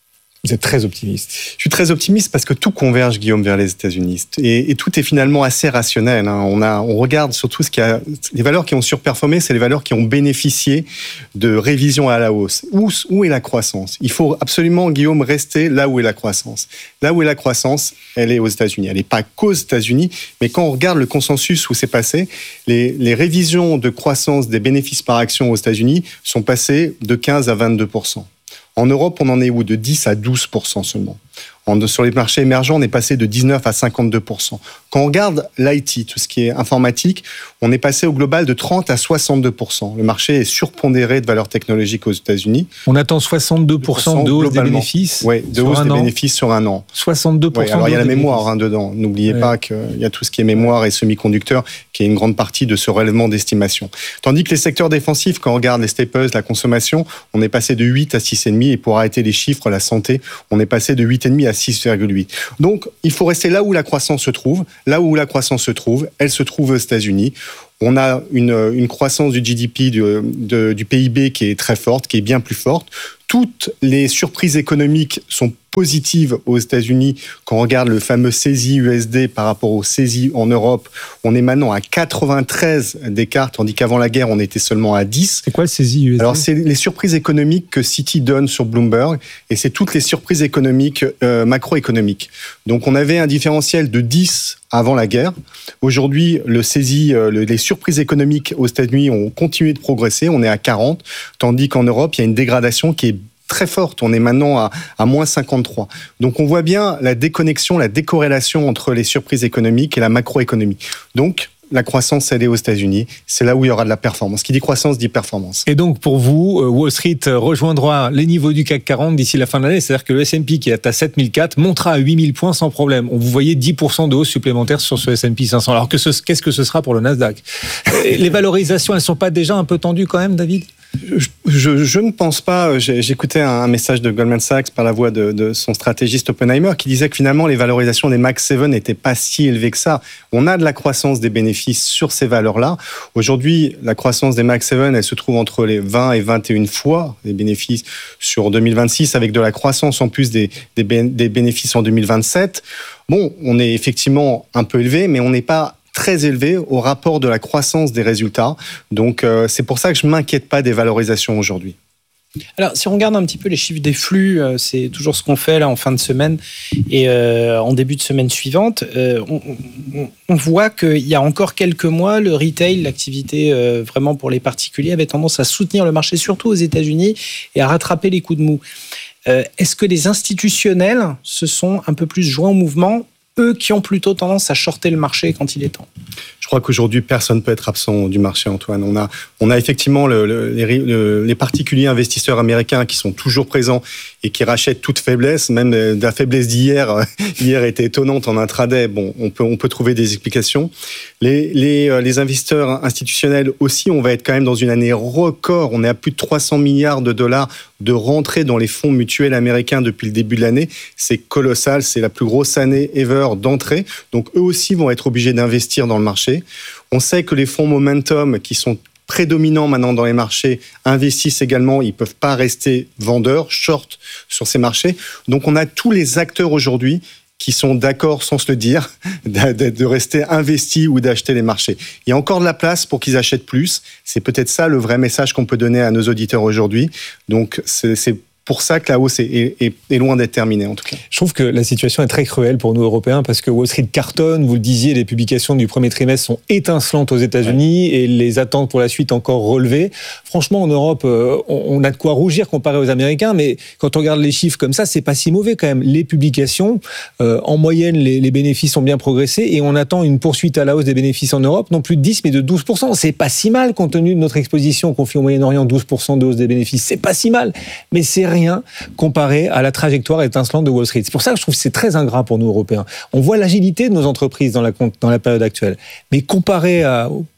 Vous êtes très optimiste. Je suis très optimiste parce que tout converge, Guillaume, vers les États-Unis. Et, et tout est finalement assez rationnel. Hein. On, a, on regarde surtout ce qui a, les valeurs qui ont surperformé, c'est les valeurs qui ont bénéficié de révisions à la hausse. Où, où est la croissance ? Il faut absolument, Guillaume, rester là où est la croissance. Là où est la croissance, elle est aux États-Unis. Elle n'est pas qu'aux États-Unis, mais quand on regarde le consensus où c'est passé, les, les révisions de croissance des bénéfices par action aux États-Unis sont passées de quinze à vingt-deux pour cent. En Europe, on en est où ? De dix à douze pour cent seulement. En, sur les marchés émergents, on est passé de dix-neuf à cinquante-deux pour cent. Quand on regarde l'I T, tout ce qui est informatique, on est passé au global de trente à soixante-deux pour cent. Le marché est surpondéré de valeurs technologiques aux États-Unis. On attend soixante-deux pour cent de hausse des bénéfices. Oui, de hausse des bénéfices sur un an. soixante-deux pour cent. Ouais, alors il y a la mémoire hein, dedans. N'oubliez ouais. pas qu'il y a tout ce qui est mémoire et semi-conducteurs, qui est une grande partie de ce relèvement d'estimation. Tandis que les secteurs défensifs, quand on regarde les staples, la consommation, on est passé de huit à six virgule cinq. Et pour arrêter les chiffres, la santé, on est passé de huit virgule cinq à six virgule huit. Donc, il faut rester là où la croissance se trouve. Là où la croissance se trouve, elle se trouve aux États-Unis. On a une, une croissance du G D P, du, de, du P I B qui est très forte, qui est bien plus forte. Toutes les surprises économiques sont positives aux États-Unis. Quand on regarde le fameux C E S I U S D par rapport au C E S I en Europe, on est maintenant à quatre-vingt-treize d'écart, tandis qu'avant la guerre, on était seulement à dix. C'est quoi le C E S I U S D ? Alors, c'est les surprises économiques que Citi donne sur Bloomberg, et c'est toutes les surprises économiques, euh, macroéconomiques. Donc, on avait un différentiel de dix avant la guerre. Aujourd'hui, le C E S I, euh, les surprises économiques aux États-Unis ont continué de progresser. On est à quarante, tandis qu'en Europe, il y a une dégradation qui est très forte. On est maintenant à, à moins cinquante-trois. Donc, on voit bien la déconnexion, la décorrélation entre les surprises économiques et la macroéconomie. Donc, la croissance, elle est aux États-Unis. C'est là où il y aura de la performance. Qui dit croissance dit performance. Et donc, pour vous, Wall Street rejoindra les niveaux du C A C quarante d'ici la fin de l'année. C'est-à-dire que le S and P, qui est à sept mille quatre, montera à huit mille points sans problème. On vous voyez dix pour cent de hausse supplémentaire sur ce S and P cinq cents. Alors, que ce, qu'est-ce que ce sera pour le Nasdaq ? Les valorisations, elles ne sont pas déjà un peu tendues quand même, David ? Je, je, je ne pense pas. J'ai, j'écoutais un message de Goldman Sachs par la voix de, de son stratégiste Oppenheimer qui disait que finalement les valorisations des Max sept n'étaient pas si élevées que ça. On a de la croissance des bénéfices sur ces valeurs-là. Aujourd'hui, la croissance des Max sept, elle se trouve entre les vingt et vingt et une fois les bénéfices sur deux mille vingt-six, avec de la croissance en plus des, des, des bénéfices en deux mille vingt-sept. Bon, on est effectivement un peu élevé, mais on n'est pas très élevé au rapport de la croissance des résultats. Donc, euh, c'est pour ça que je ne m'inquiète pas des valorisations aujourd'hui. Alors, si on regarde un petit peu les chiffres des flux, euh, c'est toujours ce qu'on fait là en fin de semaine et euh, en début de semaine suivante. Euh, on, on, on voit qu'il y a encore quelques mois, le retail, l'activité euh, vraiment pour les particuliers, avait tendance à soutenir le marché, surtout aux États-Unis, et à rattraper les coups de mou. Euh, est-ce que les institutionnels se sont un peu plus joints au mouvement, eux qui ont plutôt tendance à shorter le marché quand il est temps? Je crois qu'aujourd'hui, personne ne peut être absent du marché, Antoine. On a, on a effectivement le, le, les, le, les particuliers investisseurs américains qui sont toujours présents et qui rachètent toute faiblesse, même de la faiblesse d'hier. Hier était étonnante en intraday. Bon, on peut, on peut trouver des explications. Les, les, les investisseurs institutionnels aussi, on va être quand même dans une année record. On est à plus de trois cents milliards de dollars de rentrée dans les fonds mutuels américains depuis le début de l'année. C'est colossal. C'est la plus grosse année ever d'entrée. Donc, eux aussi vont être obligés d'investir dans le marché. On sait que les fonds Momentum, qui sont prédominants maintenant dans les marchés, investissent également. Ils ne peuvent pas rester vendeurs, short sur ces marchés. Donc, on a tous les acteurs aujourd'hui qui sont d'accord, sans se le dire, de rester investis ou d'acheter les marchés. Il y a encore de la place pour qu'ils achètent plus. C'est peut-être ça le vrai message qu'on peut donner à nos auditeurs aujourd'hui. Donc, c'est... c'est pour ça que la hausse est, est, est loin d'être terminée, en tout cas. Je trouve que la situation est très cruelle pour nous, Européens, parce que Wall Street cartonne, vous le disiez, les publications du premier trimestre sont étincelantes aux États-Unis, ouais. Et les attentes pour la suite encore relevées. Franchement, en Europe, on a de quoi rougir comparé aux Américains, mais quand on regarde les chiffres comme ça, c'est pas si mauvais quand même. Les publications, euh, en moyenne, les, les bénéfices ont bien progressé, et on attend une poursuite à la hausse des bénéfices en Europe, non plus de dix, mais de douze pour cent. C'est pas si mal, compte tenu de notre exposition qu'on fait au Moyen-Orient, douze pour cent de hausse des bénéfices. C'est pas si mal, mais c'est rien comparé à la trajectoire étincelante de Wall Street. C'est pour ça que je trouve que c'est très ingrat pour nous, Européens. On voit l'agilité de nos entreprises dans la, dans la période actuelle. Mais comparé à, au,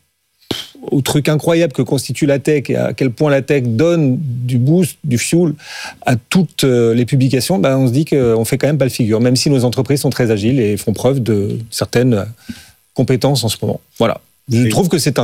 au truc incroyable que constitue la tech et à quel point la tech donne du boost, du fuel à toutes les publications, ben on se dit qu'on fait quand même pas le figure, même si nos entreprises sont très agiles et font preuve de certaines compétences en ce moment. Voilà. Je trouve que c'est ingrat.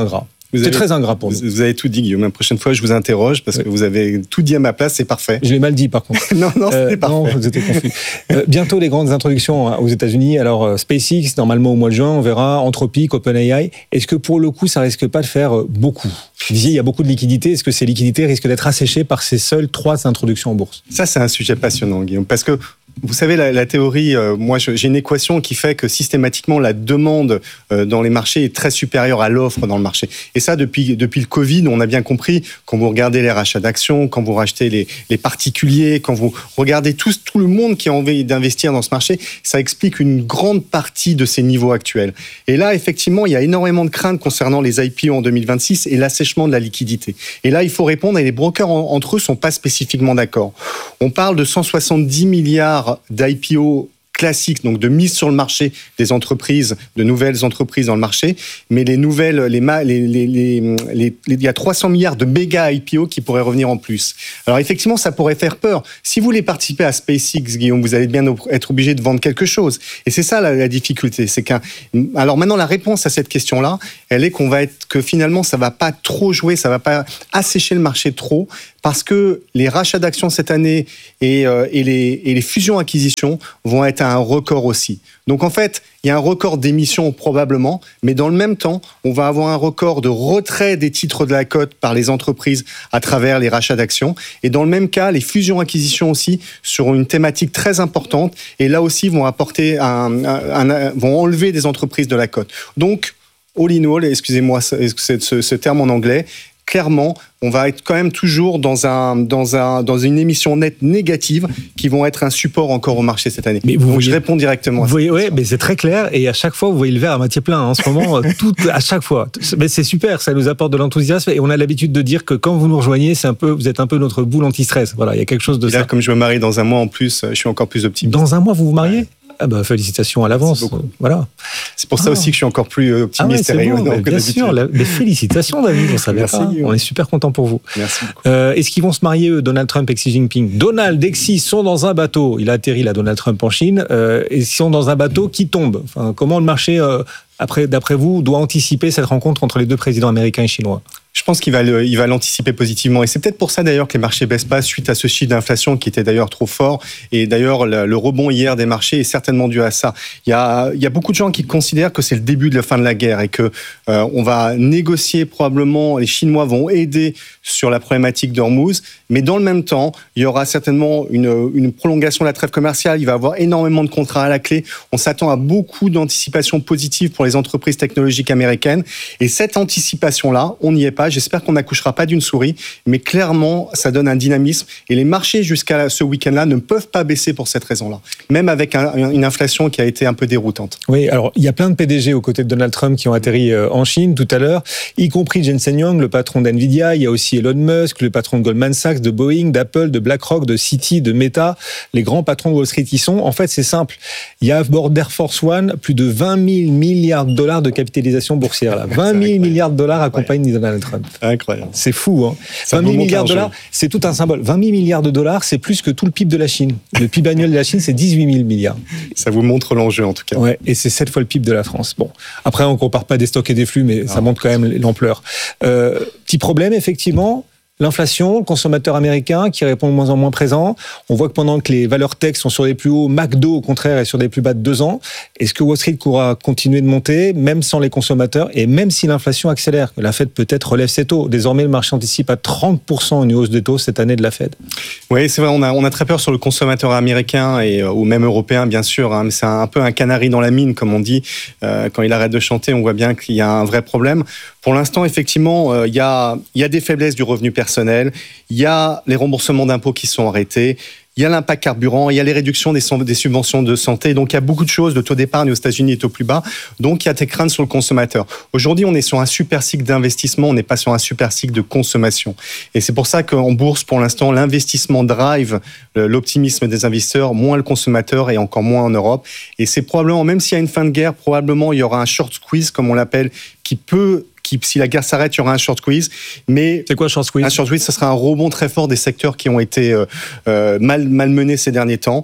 C'est très ingrat pour nous. Vous avez tout dit, Guillaume. La prochaine fois, je vous interroge parce que vous avez tout dit à ma place, c'est parfait. Je l'ai mal dit, par contre. non, non, c'était euh, parfait. Non, vous étiez confus. euh, bientôt, les grandes introductions aux États-Unis. Alors, euh, SpaceX, normalement au mois de juin, on verra Anthropic, OpenAI. Est-ce que pour le coup, ça risque pas de faire euh, beaucoup ? Vous disiez, il y a beaucoup de liquidités. Est-ce que ces liquidités risquent d'être asséchées par ces seules trois introductions en bourse ? Ça, c'est un sujet passionnant, Guillaume, parce que vous savez, la, la théorie, euh, moi, je, j'ai une équation qui fait que systématiquement, la demande euh, dans les marchés est très supérieure à l'offre dans le marché. Et ça, depuis, depuis le Covid, on a bien compris, quand vous regardez les rachats d'actions, quand vous rachetez les, les particuliers, quand vous regardez tout, tout le monde qui a envie d'investir dans ce marché, ça explique une grande partie de ces niveaux actuels. Et là, effectivement, il y a énormément de craintes concernant les I P O en deux mille vingt-six et l'assèchement de la liquidité. Et là, il faut répondre, et les brokers en, entre eux sont pas spécifiquement d'accord. On parle de cent soixante-dix milliards d'I P O classiques, donc de mise sur le marché des entreprises, de nouvelles entreprises dans le marché, mais les nouvelles, les, les, les, les, les, il y a trois cents milliards de méga I P O qui pourraient revenir en plus. Alors effectivement, ça pourrait faire peur. Si vous voulez participer à SpaceX, Guillaume, vous allez bien être obligé de vendre quelque chose. Et c'est ça la, la difficulté. C'est qu'un. Alors maintenant, la réponse à cette question-là, elle est qu'on va être, que finalement, ça va pas trop jouer, ça va pas assécher le marché trop, parce que les rachats d'actions cette année et, euh, et, les, et les fusions-acquisitions vont être à un record aussi. Donc en fait, il y a un record d'émissions probablement, mais dans le même temps, on va avoir un record de retrait des titres de la cote par les entreprises à travers les rachats d'actions. Et dans le même cas, les fusions-acquisitions aussi seront une thématique très importante et là aussi vont apporter un, un, un, vont enlever des entreprises de la cote. Donc, all in all, excusez-moi ce, ce, ce terme en anglais, clairement, on va être quand même toujours dans, un, dans, un, dans une émission nette négative qui vont être un support encore au marché cette année. Mais vous Donc voyez, je réponds directement. Vous voyez, ouais, mais c'est très clair et à chaque fois vous voyez le verre à moitié plein. En ce moment, tout, à chaque fois. Mais c'est super, ça nous apporte de l'enthousiasme et on a l'habitude de dire que quand vous nous rejoignez, c'est un peu, vous êtes un peu notre boule anti-stress. Voilà, il y a quelque chose de et là, ça. Comme je me marie dans un mois en plus, je suis encore plus optimiste. Dans un mois, vous vous mariez ? Ah bah, félicitations à l'avance. Voilà. C'est pour ça ah. aussi que je suis encore plus optimiste ah ouais, et rayonnant bon, que bien d'habitude. sûr, la, mais félicitations David, on savait Merci, pas. Guillaume. On est super content pour vous. Merci beaucoup. Euh, est-ce qu'ils vont se marier eux, Donald Trump et Xi Jinping? Donald et Xi sont dans un bateau. Il a atterri là, Donald Trump en Chine. Euh, et ils sont dans un bateau qui tombe. Enfin, comment le marché, euh, après, d'après vous, doit anticiper cette rencontre entre les deux présidents américains et chinois? Je pense qu'il va, le, il va l'anticiper positivement. Et c'est peut-être pour ça d'ailleurs que les marchés baissent pas suite à ce chiffre d'inflation qui était d'ailleurs trop fort. Et d'ailleurs, le, le rebond hier des marchés est certainement dû à ça. Il y a, il y a beaucoup de gens qui considèrent que c'est le début de la fin de la guerre et que euh, on va négocier probablement, les Chinois vont aider sur la problématique d'Ormuz. Mais dans le même temps, il y aura certainement une, une prolongation de la trêve commerciale. Il va y avoir énormément de contrats à la clé. On s'attend à beaucoup d'anticipations positives pour les entreprises technologiques américaines. Et cette anticipation-là, on n'y est pas. J'espère qu'on n'accouchera pas d'une souris, mais clairement, ça donne un dynamisme. Et les marchés, jusqu'à ce week-end-là, ne peuvent pas baisser pour cette raison-là, même avec un, une inflation qui a été un peu déroutante. Oui, alors il y a plein de P D G aux côtés de Donald Trump qui ont atterri en Chine tout à l'heure, y compris Jensen Huang, le patron d'NVIDIA. Il y a aussi Elon Musk, le patron de Goldman Sachs, de Boeing, d'Apple, de BlackRock, de Citi, de Meta. Les grands patrons de Wall Street y sont. En fait, c'est simple. Il y a à bord d'Air Force One plus de vingt mille milliards de dollars de capitalisation boursière. Là. vingt mille milliards de dollars accompagnent Donald Trump. Incroyable. C'est fou, hein. vingt mille milliards de dollars, c'est tout un symbole. vingt mille milliards de dollars, c'est plus que tout le P I B de la Chine. Le P I B annuel de la Chine, c'est dix-huit mille milliards. Ça vous montre l'enjeu, en tout cas. Ouais, et c'est sept fois le P I B de la France. Bon. Après, on compare pas des stocks et des flux, mais non, ça montre quand même l'ampleur. Euh, petit problème, effectivement. L'inflation, le consommateur américain qui répond de moins en moins présent. On voit que pendant que les valeurs tech sont sur des plus hauts, McDo, au contraire, est sur des plus bas de deux ans. Est-ce que Wall Street pourra continuer de monter, même sans les consommateurs, et même si l'inflation accélère? La Fed peut-être relève ses taux. Désormais, le marché anticipe à trente pour cent une hausse des taux cette année de la Fed. Oui, c'est vrai, on a, on a très peur sur le consommateur américain, et, ou même européen, bien sûr. Hein, mais c'est un, un peu un canari dans la mine, comme on dit. Euh, quand il arrête de chanter, on voit bien qu'il y a un vrai problème. Pour l'instant, effectivement, euh, il y a, il y a des faiblesses du revenu personnel. Personnel, il y a les remboursements d'impôts qui sont arrêtés, il y a l'impact carburant, il y a les réductions des, des subventions de santé, donc il y a beaucoup de choses. Le taux d'épargne aux États-Unis est au plus bas, donc il y a des craintes sur le consommateur. Aujourd'hui, on est sur un super cycle d'investissement, on n'est pas sur un super cycle de consommation. Et c'est pour ça qu'en bourse, pour l'instant, l'investissement drive l'optimisme des investisseurs, moins le consommateur et encore moins en Europe. Et c'est probablement, même s'il y a une fin de guerre, probablement il y aura un short squeeze, comme on l'appelle, qui peut... Qui, si la guerre s'arrête, il y aura un short squeeze. Mais c'est quoi short squeeze? Un short squeeze, ce sera un rebond très fort des secteurs qui ont été euh, mal, mal menés ces derniers temps.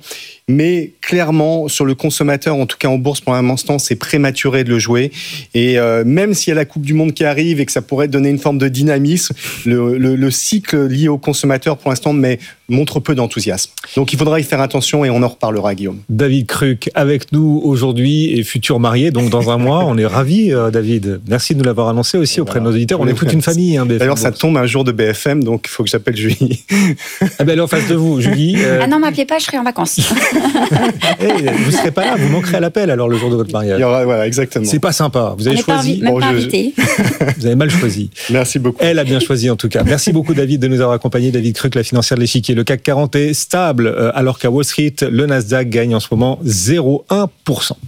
mais clairement, sur le consommateur, en tout cas en bourse pour l'instant, c'est prématuré de le jouer. Et euh, même s'il y a la Coupe du Monde qui arrive et que ça pourrait donner une forme de dynamisme, le, le, le cycle lié au consommateur, pour l'instant, mais montre peu d'enthousiasme. Donc il faudra y faire attention et on en reparlera, Guillaume. David Cruc avec nous aujourd'hui et futur marié, donc dans un mois. On est ravis, euh, David. Merci de nous l'avoir annoncé aussi auprès voilà. de nos auditeurs. On est toute une famille. Hein, B F M D'ailleurs, Bourse. Ça tombe un jour de B F M, donc il faut que j'appelle Julie. Ah ben, elle est en face de vous, Julie. Euh... Ah non, m'appelez pas, je serai en vacances. hey, vous ne serez pas là, vous manquerez à l'appel alors le jour de votre mariage. Il y aura, voilà, exactement. C'est pas sympa. Vous avez on choisi. Pas, même bon, pas invité. Vous avez mal choisi. Merci beaucoup. Elle a bien choisi en tout cas. Merci beaucoup, David, de nous avoir accompagnés. David Cruc, la financière de l'échiquier. Le C A C quarante est stable, alors qu'à Wall Street, le Nasdaq gagne en ce moment zéro virgule un pour cent.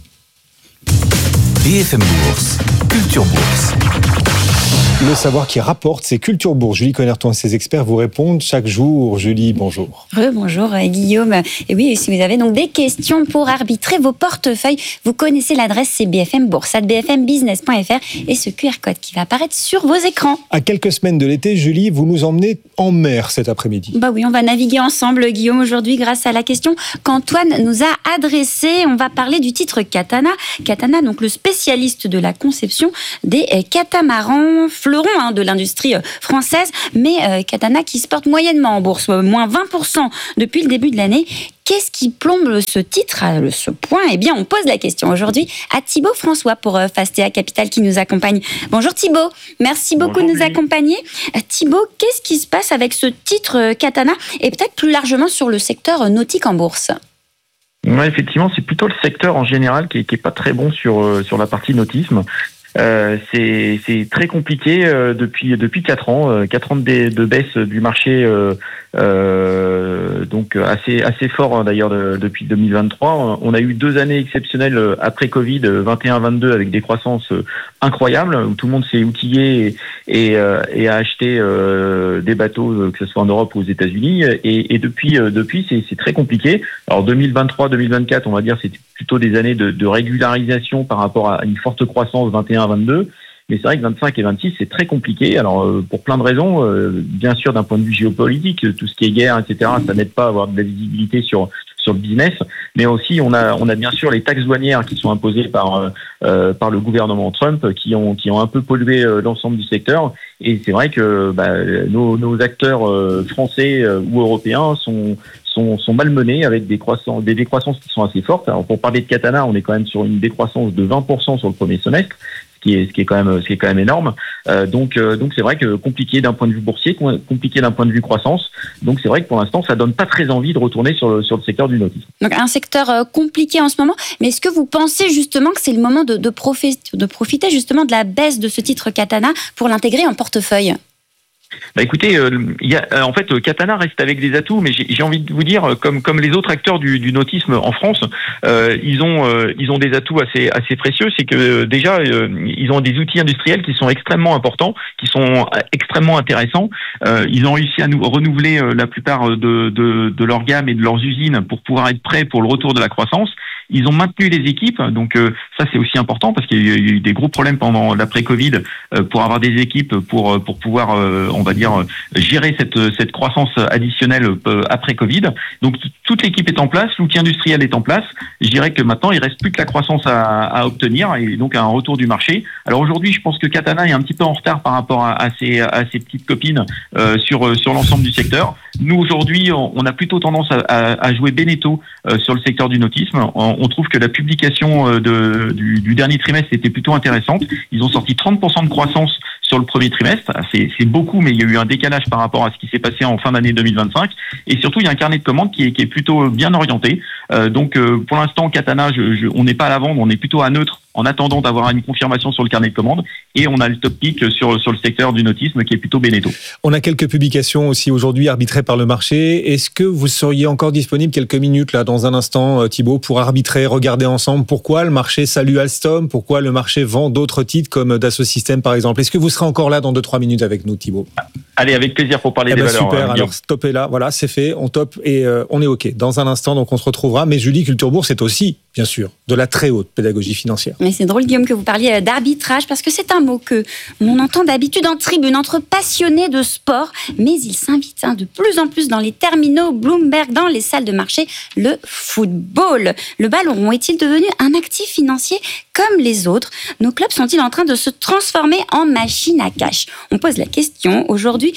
B F M Bourse, Culture Bourse. Le savoir qui rapporte, c'est Culture Bourse. Julie Connerton et ses experts vous répondent chaque jour. Julie, bonjour. Bonjour Guillaume. Et oui, si vous avez donc des questions pour arbitrer vos portefeuilles, vous connaissez l'adresse, c'est b f m bourse arobase b f m business point f r et ce Q R code qui va apparaître sur vos écrans. À quelques semaines de l'été, Julie, vous nous emmenez en mer cet après-midi. Bah oui, on va naviguer ensemble, Guillaume, aujourd'hui grâce à la question qu'Antoine nous a adressée. On va parler du titre Catana. Catana, donc le spécialiste de la conception des catamarans, fleuron hein, de l'industrie française, mais euh, Catana qui se porte moyennement en bourse, moins vingt pour cent depuis le début de l'année. Qu'est-ce qui plombe ce titre à ce point ? Eh bien, on pose la question aujourd'hui à Thibaut François pour Fastea Capital qui nous accompagne. Bonjour Thibaut, merci beaucoup Bonjour, de nous Julie. accompagner. Thibaut, qu'est-ce qui se passe avec ce titre Catana et peut-être plus largement sur le secteur nautique en bourse ? Ouais, effectivement, c'est plutôt le secteur en général qui est, qui est pas très bon sur, sur la partie nautisme. Euh, c'est, c'est très compliqué euh, depuis depuis quatre ans, euh, quatre ans de, de baisse du marché, euh, euh, donc assez assez fort hein, d'ailleurs de, depuis deux mille vingt-trois. On a eu deux années exceptionnelles après Covid, vingt et un vingt-deux, avec des croissances incroyables où tout le monde s'est outillé et, et, euh, et a acheté euh, des bateaux, que ce soit en Europe ou aux États-Unis. Et, et depuis euh, depuis c'est, c'est très compliqué. Alors deux mille vingt-trois deux mille vingt-quatre, on va dire, c'était plutôt des années de, de régularisation par rapport à une forte croissance vingt et un vingt-deux, mais c'est vrai que vingt-cinq et vingt-six c'est très compliqué. Alors euh, pour plein de raisons, euh, bien sûr d'un point de vue géopolitique, tout ce qui est guerre, et cetera, ça n'aide pas à avoir de la visibilité sur sur le business, mais aussi on a on a bien sûr les taxes douanières qui sont imposées par euh, par le gouvernement Trump, qui ont qui ont un peu pollué euh, l'ensemble du secteur. Et c'est vrai que bah, nos nos acteurs euh, français euh, ou européens sont sont sont malmenés avec des croissances des décroissances qui sont assez fortes. Alors pour parler de Catana, on est quand même sur une décroissance de vingt pour cent sur le premier semestre. Ce qui est, ce qui est quand même, ce qui est quand même énorme. Euh, donc, euh, donc c'est vrai que compliqué d'un point de vue boursier, compliqué d'un point de vue croissance. Donc, c'est vrai que pour l'instant, ça donne pas très envie de retourner sur le sur le secteur du nautisme. Donc, un secteur euh, compliqué en ce moment. Mais est-ce que vous pensez justement que c'est le moment de de, profi- de profiter justement de la baisse de ce titre Catana pour l'intégrer en portefeuille ? Bah écoutez, euh, y a, euh, en fait, Catana reste avec des atouts, mais j'ai, j'ai envie de vous dire, comme comme les autres acteurs du, du nautisme en France, euh, ils ont euh, ils ont des atouts assez assez précieux. C'est que euh, déjà, euh, ils ont des outils industriels qui sont extrêmement importants, qui sont extrêmement intéressants. Euh, ils ont réussi à nous renouveler euh, la plupart de, de de leur gamme et de leurs usines pour pouvoir être prêts pour le retour de la croissance. Ils ont maintenu les équipes, donc euh, ça c'est aussi important parce qu'il y a eu des gros problèmes pendant l'après-Covid euh, pour avoir des équipes pour pour pouvoir, euh, on va dire, gérer cette cette croissance additionnelle euh, après Covid. Donc t- toute l'équipe est en place, l'outil industriel est en place. Je dirais que maintenant il reste plus que la croissance à, à obtenir et donc un retour du marché. Alors aujourd'hui, je pense que Catana est un petit peu en retard par rapport à, à ses à ses petites copines euh, sur sur l'ensemble du secteur. Nous aujourd'hui, on, on a plutôt tendance à, à, à jouer Beneteau euh, sur le secteur du nautisme. On, on trouve que la publication de, du, du dernier trimestre était plutôt intéressante. Ils ont sorti trente pour cent de croissance sur le premier trimestre. C'est, c'est beaucoup, mais il y a eu un décalage par rapport à ce qui s'est passé en fin d'année deux mille vingt-cinq. Et surtout, il y a un carnet de commandes qui est, qui est plutôt bien orienté. Euh, donc, euh, pour l'instant, Catana, je, je, on n'est pas à la vendre, on est plutôt à neutre en attendant d'avoir une confirmation sur le carnet de commandes. Et on a le top pick sur, sur le secteur du nautisme qui est plutôt Beneteau. On a quelques publications aussi aujourd'hui arbitrées par le marché. Est-ce que vous seriez encore disponible quelques minutes là dans un instant, Thibaut, pour arbitrer, regarder ensemble pourquoi le marché salue Alstom, pourquoi le marché vend d'autres titres comme Dassault Systèmes par exemple. Est-ce que vous serez encore là dans deux trois minutes avec nous, Thibaut ? Allez, avec plaisir pour parler eh des ben valeurs. Super, hein, alors stoppez là, voilà, c'est fait, on top et euh, on est OK. Dans un instant, donc on se retrouvera. Mais Julie, Culture Bourse, c'est aussi Bien sûr, de la très haute pédagogie financière. Mais c'est drôle, Guillaume, que vous parliez d'arbitrage, parce que c'est un mot que l'on entend d'habitude en tribune entre passionnés de sport, mais il s'invite hein, de plus en plus dans les terminaux Bloomberg, dans les salles de marché, le football. Le ballon rond est-il devenu un actif financier comme les autres? Nos clubs sont-ils en train de se transformer en machine à cash? On pose la question aujourd'hui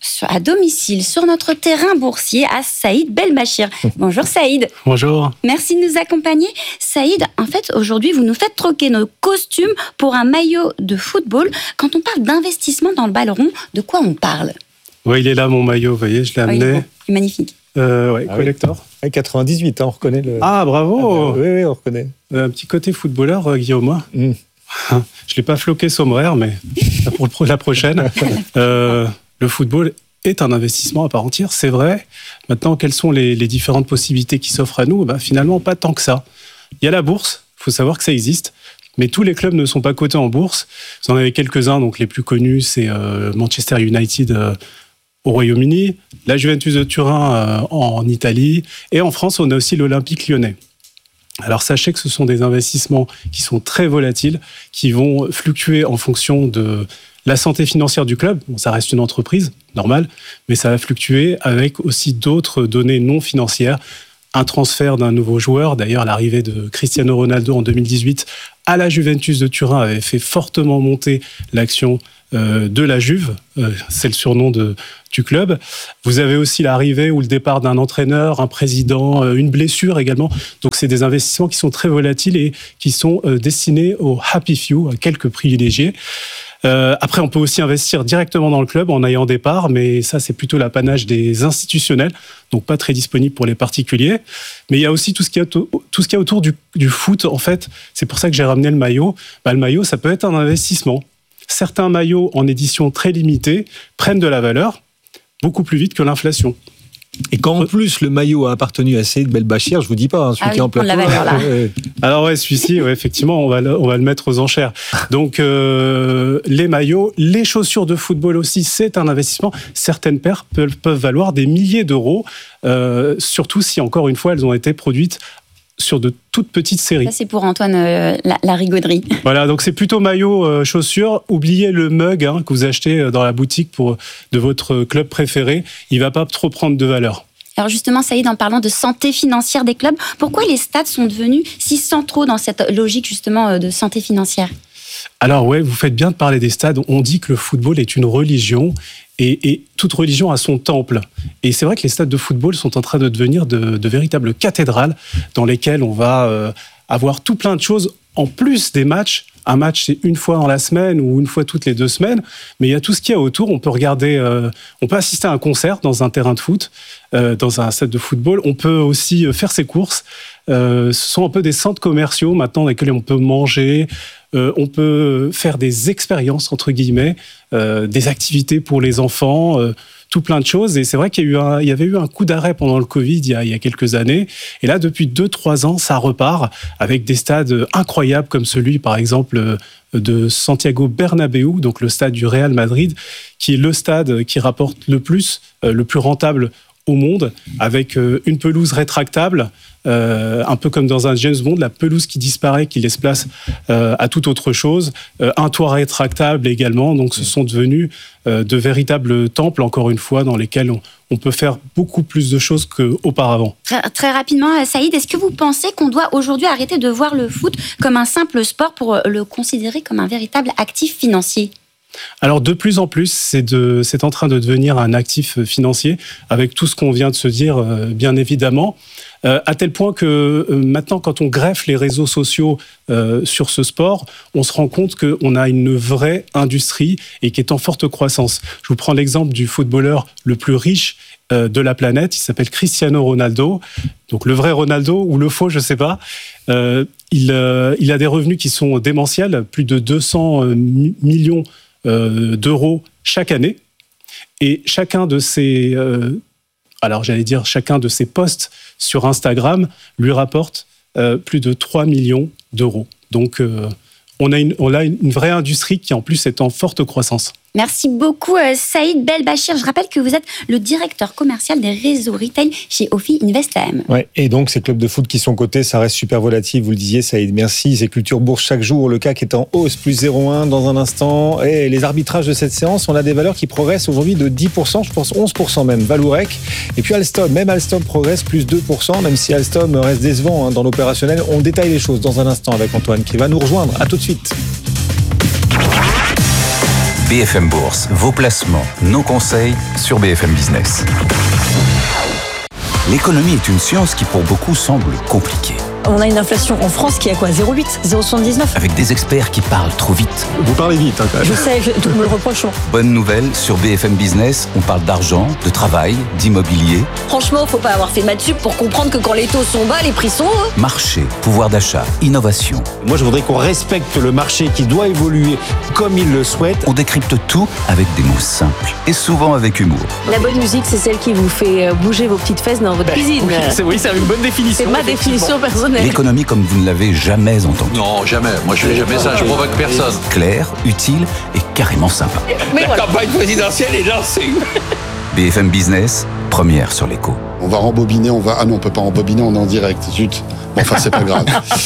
à domicile, sur notre terrain boursier, à Saïd Belmachir. Bonjour Saïd. Bonjour. Merci de nous accompagner. Saïd, en fait, aujourd'hui, vous nous faites troquer nos costumes pour un maillot de football. Quand on parle d'investissement dans le ballon rond, de quoi on parle? Oui, il est là, mon maillot, vous voyez, je l'ai amené. Oh, il est, bon. Il est magnifique. Euh, ouais, ah collector. Oui. quatre-vingt-dix-huit, hein, on reconnaît le... Ah, bravo. Ah, bah, oui, oui, on reconnaît. Un petit côté footballeur, euh, Guillaume. Mm. Je ne l'ai pas floqué sommaire, mais pour la prochaine. euh, le football est un investissement à part entière, c'est vrai. Maintenant, quelles sont les, les différentes possibilités qui s'offrent à nous? Ben, finalement, pas tant que ça. Il y a la bourse, il faut savoir que ça existe, mais tous les clubs ne sont pas cotés en bourse. Vous en avez quelques-uns, donc les plus connus, c'est euh, Manchester United euh, au Royaume-Uni, la Juventus de Turin euh, en Italie, et en France, on a aussi l'Olympique lyonnais. Alors sachez que ce sont des investissements qui sont très volatiles, qui vont fluctuer en fonction de la santé financière du club. Bon, ça reste une entreprise, normale, mais ça va fluctuer avec aussi d'autres données non financières. Un transfert d'un nouveau joueur, d'ailleurs l'arrivée de Cristiano Ronaldo en deux mille dix-huit à la Juventus de Turin avait fait fortement monter l'action euh, de la Juve, euh, c'est le surnom de, du club. Vous avez aussi l'arrivée ou le départ d'un entraîneur, un président, euh, une blessure également. Donc c'est des investissements qui sont très volatiles et qui sont euh, destinés aux happy few, à quelques privilégiés. Euh, après, on peut aussi investir directement dans le club en ayant des parts, mais ça, c'est plutôt l'apanage des institutionnels, donc pas très disponible pour les particuliers. Mais il y a aussi tout ce qu'il y a, tout ce qu'il y a autour du, du foot, en fait. C'est pour ça que j'ai ramené le maillot. Bah, le maillot, ça peut être un investissement. Certains maillots en édition très limitée prennent de la valeur beaucoup plus vite que l'inflation. Et quand en plus le maillot a appartenu à Saïd Belmachir, je vous dis pas, hein, celui ah qui oui, est en plateau. La valeur, là. Alors ouais, celui-ci, ouais, effectivement, on va le, on va le mettre aux enchères. Donc euh, les maillots, les chaussures de football aussi, c'est un investissement. Certaines paires peuvent, peuvent valoir des milliers d'euros, euh, surtout si encore une fois elles ont été produites sur de toutes petites séries. Ça, c'est pour Antoine, euh, la, la rigauderie. Voilà, donc c'est plutôt maillot, euh, chaussures. Oubliez le mug hein, que vous achetez dans la boutique pour, de votre club préféré. Il ne va pas trop prendre de valeur. Alors justement, Saïd, en parlant de santé financière des clubs, pourquoi les stades sont devenus si centraux dans cette logique justement de santé financière? Alors ouais, vous faites bien de parler des stades. On dit que le football est une religion. Et, et toute religion a son temple. Et c'est vrai que les stades de football sont en train de devenir de, de véritables cathédrales dans lesquelles on va euh, avoir tout plein de choses en plus des matchs. Un match, c'est une fois dans la semaine ou une fois toutes les deux semaines. Mais il y a tout ce qu'il y a autour. On peut regarder, euh, on peut assister à un concert dans un terrain de foot, euh, dans un stade de football. On peut aussi faire ses courses. Euh, ce sont un peu des centres commerciaux maintenant dans lesquels on peut manger. Euh, on peut faire des expériences, entre guillemets, euh, des activités pour les enfants, euh, tout plein de choses. Et c'est vrai qu'il y a eu un, il y avait eu un coup d'arrêt pendant le Covid il y a, il y a quelques années. Et là, depuis deux, trois ans, ça repart avec des stades incroyables comme celui, par exemple, de Santiago Bernabéu, donc le stade du Real Madrid, qui est le stade qui rapporte le plus, euh, le plus rentable au monde, avec euh, une pelouse rétractable, euh, un peu comme dans un James Bond, la pelouse qui disparaît, qui laisse place euh, à toute autre chose, euh, un toit rétractable également, donc ce sont devenus euh, de véritables temples, encore une fois, dans lesquels on, on peut faire beaucoup plus de choses qu'auparavant. Très, très rapidement, Saïd, est-ce que vous pensez qu'on doit aujourd'hui arrêter de voir le foot comme un simple sport pour le considérer comme un véritable actif financier ? Alors de plus en plus, c'est, de, c'est en train de devenir un actif financier, avec tout ce qu'on vient de se dire, euh, bien évidemment, euh, à tel point que euh, maintenant, quand on greffe les réseaux sociaux euh, sur ce sport, on se rend compte qu'on a une vraie industrie et qui est en forte croissance. Je vous prends l'exemple du footballeur le plus riche euh, de la planète, il s'appelle Cristiano Ronaldo, donc le vrai Ronaldo ou le faux, je ne sais pas. Euh, il, euh, il a des revenus qui sont démentiels, plus de deux cents millions Euh, d'euros chaque année, et chacun de ces, euh, alors j'allais dire chacun de ces posts sur Instagram lui rapporte euh, plus de trois millions d'euros. Donc euh, on a une, on a une vraie industrie qui en plus est en forte croissance. Merci beaucoup Saïd Belbachir. Je rappelle que vous êtes le directeur commercial des réseaux retail chez Ophi Invest A M. Ouais, et donc ces clubs de foot qui sont cotés, ça reste super volatile, vous le disiez Saïd, merci. C'est Culture Bourse chaque jour, le C A C est en hausse, plus zéro virgule un dans un instant. Et les arbitrages de cette séance, on a des valeurs qui progressent aujourd'hui de dix pour cent, je pense onze pour cent même. Valourec, et puis Alstom, même Alstom progresse plus deux pour cent, même si Alstom reste décevant hein, dans l'opérationnel. On détaille les choses dans un instant avec Antoine qui va nous rejoindre. À tout de suite. B F M Bourse, vos placements, nos conseils sur B F M Business. L'économie est une science qui pour beaucoup semble compliquée. On a une inflation en France qui est à quoi zéro virgule huit, zéro virgule soixante-dix-neuf. Avec des experts qui parlent trop vite. Vous parlez vite, hein, quand même. Je sais, je, tout me le reproche. Bonne nouvelle, sur B F M Business, on parle d'argent, de travail, d'immobilier. Franchement, faut pas avoir fait maths sup pour comprendre que quand les taux sont bas, les prix sont hauts. Marché, pouvoir d'achat, innovation. Moi, je voudrais qu'on respecte le marché qui doit évoluer comme il le souhaite. On décrypte tout avec des mots simples et souvent avec humour. La bonne musique, c'est celle qui vous fait bouger vos petites fesses dans votre ben, cuisine. Oui, c'est, oui, c'est une bonne définition. C'est ma définition personnelle. L'économie comme vous ne l'avez jamais entendue. Non, jamais. Moi, je fais jamais ça. Je provoque personne. Clair, utile et carrément sympa. Mais La voilà. campagne présidentielle est lancée. B F M Business, première sur l'écho. On va rembobiner, on va... Ah non, on peut pas rembobiner, on est en direct. Zut. Bon, enfin, c'est pas grave.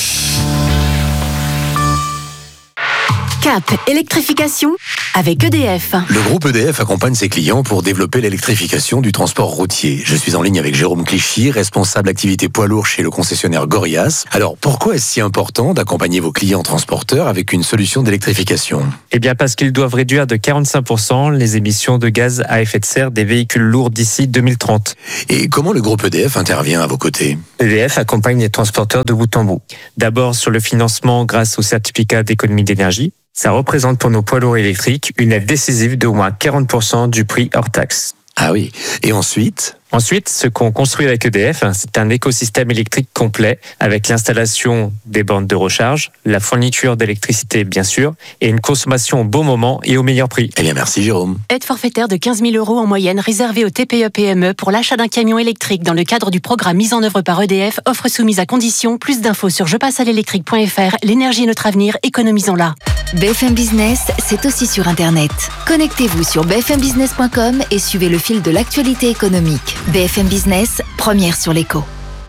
Cap électrification avec E D F. Le groupe E D F accompagne ses clients pour développer l'électrification du transport routier. Je suis en ligne avec Jérôme Clichy, responsable activité poids lourd chez le concessionnaire Gorias. Alors, pourquoi est-ce si important d'accompagner vos clients transporteurs avec une solution d'électrification ? Eh bien, parce qu'ils doivent réduire de quarante-cinq pour cent les émissions de gaz à effet de serre des véhicules lourds d'ici deux mille trente. Et comment le groupe E D F intervient à vos côtés ? E D F accompagne les transporteurs de bout en bout. D'abord sur le financement grâce au certificat d'économie d'énergie. Ça représente pour nos poids lourds électriques une aide décisive d'au moins quarante pour cent du prix hors taxe. Ah oui. Et ensuite ? Ensuite, ce qu'on construit avec E D F, c'est un écosystème électrique complet avec l'installation des bornes de recharge, la fourniture d'électricité bien sûr, et une consommation au bon moment et au meilleur prix. Eh bien merci Jérôme. Aide forfaitaire de quinze mille euros en moyenne réservée aux T P E P M E pour l'achat d'un camion électrique dans le cadre du programme mis en œuvre par E D F, offre soumise à condition. Plus d'infos sur je passe à l'électrique point F R. L'énergie est notre avenir, économisons-la. B F M Business, c'est aussi sur Internet. Connectez-vous sur b f m business point com et suivez le fil de l'actualité économique. B F M Business, première sur l'écho.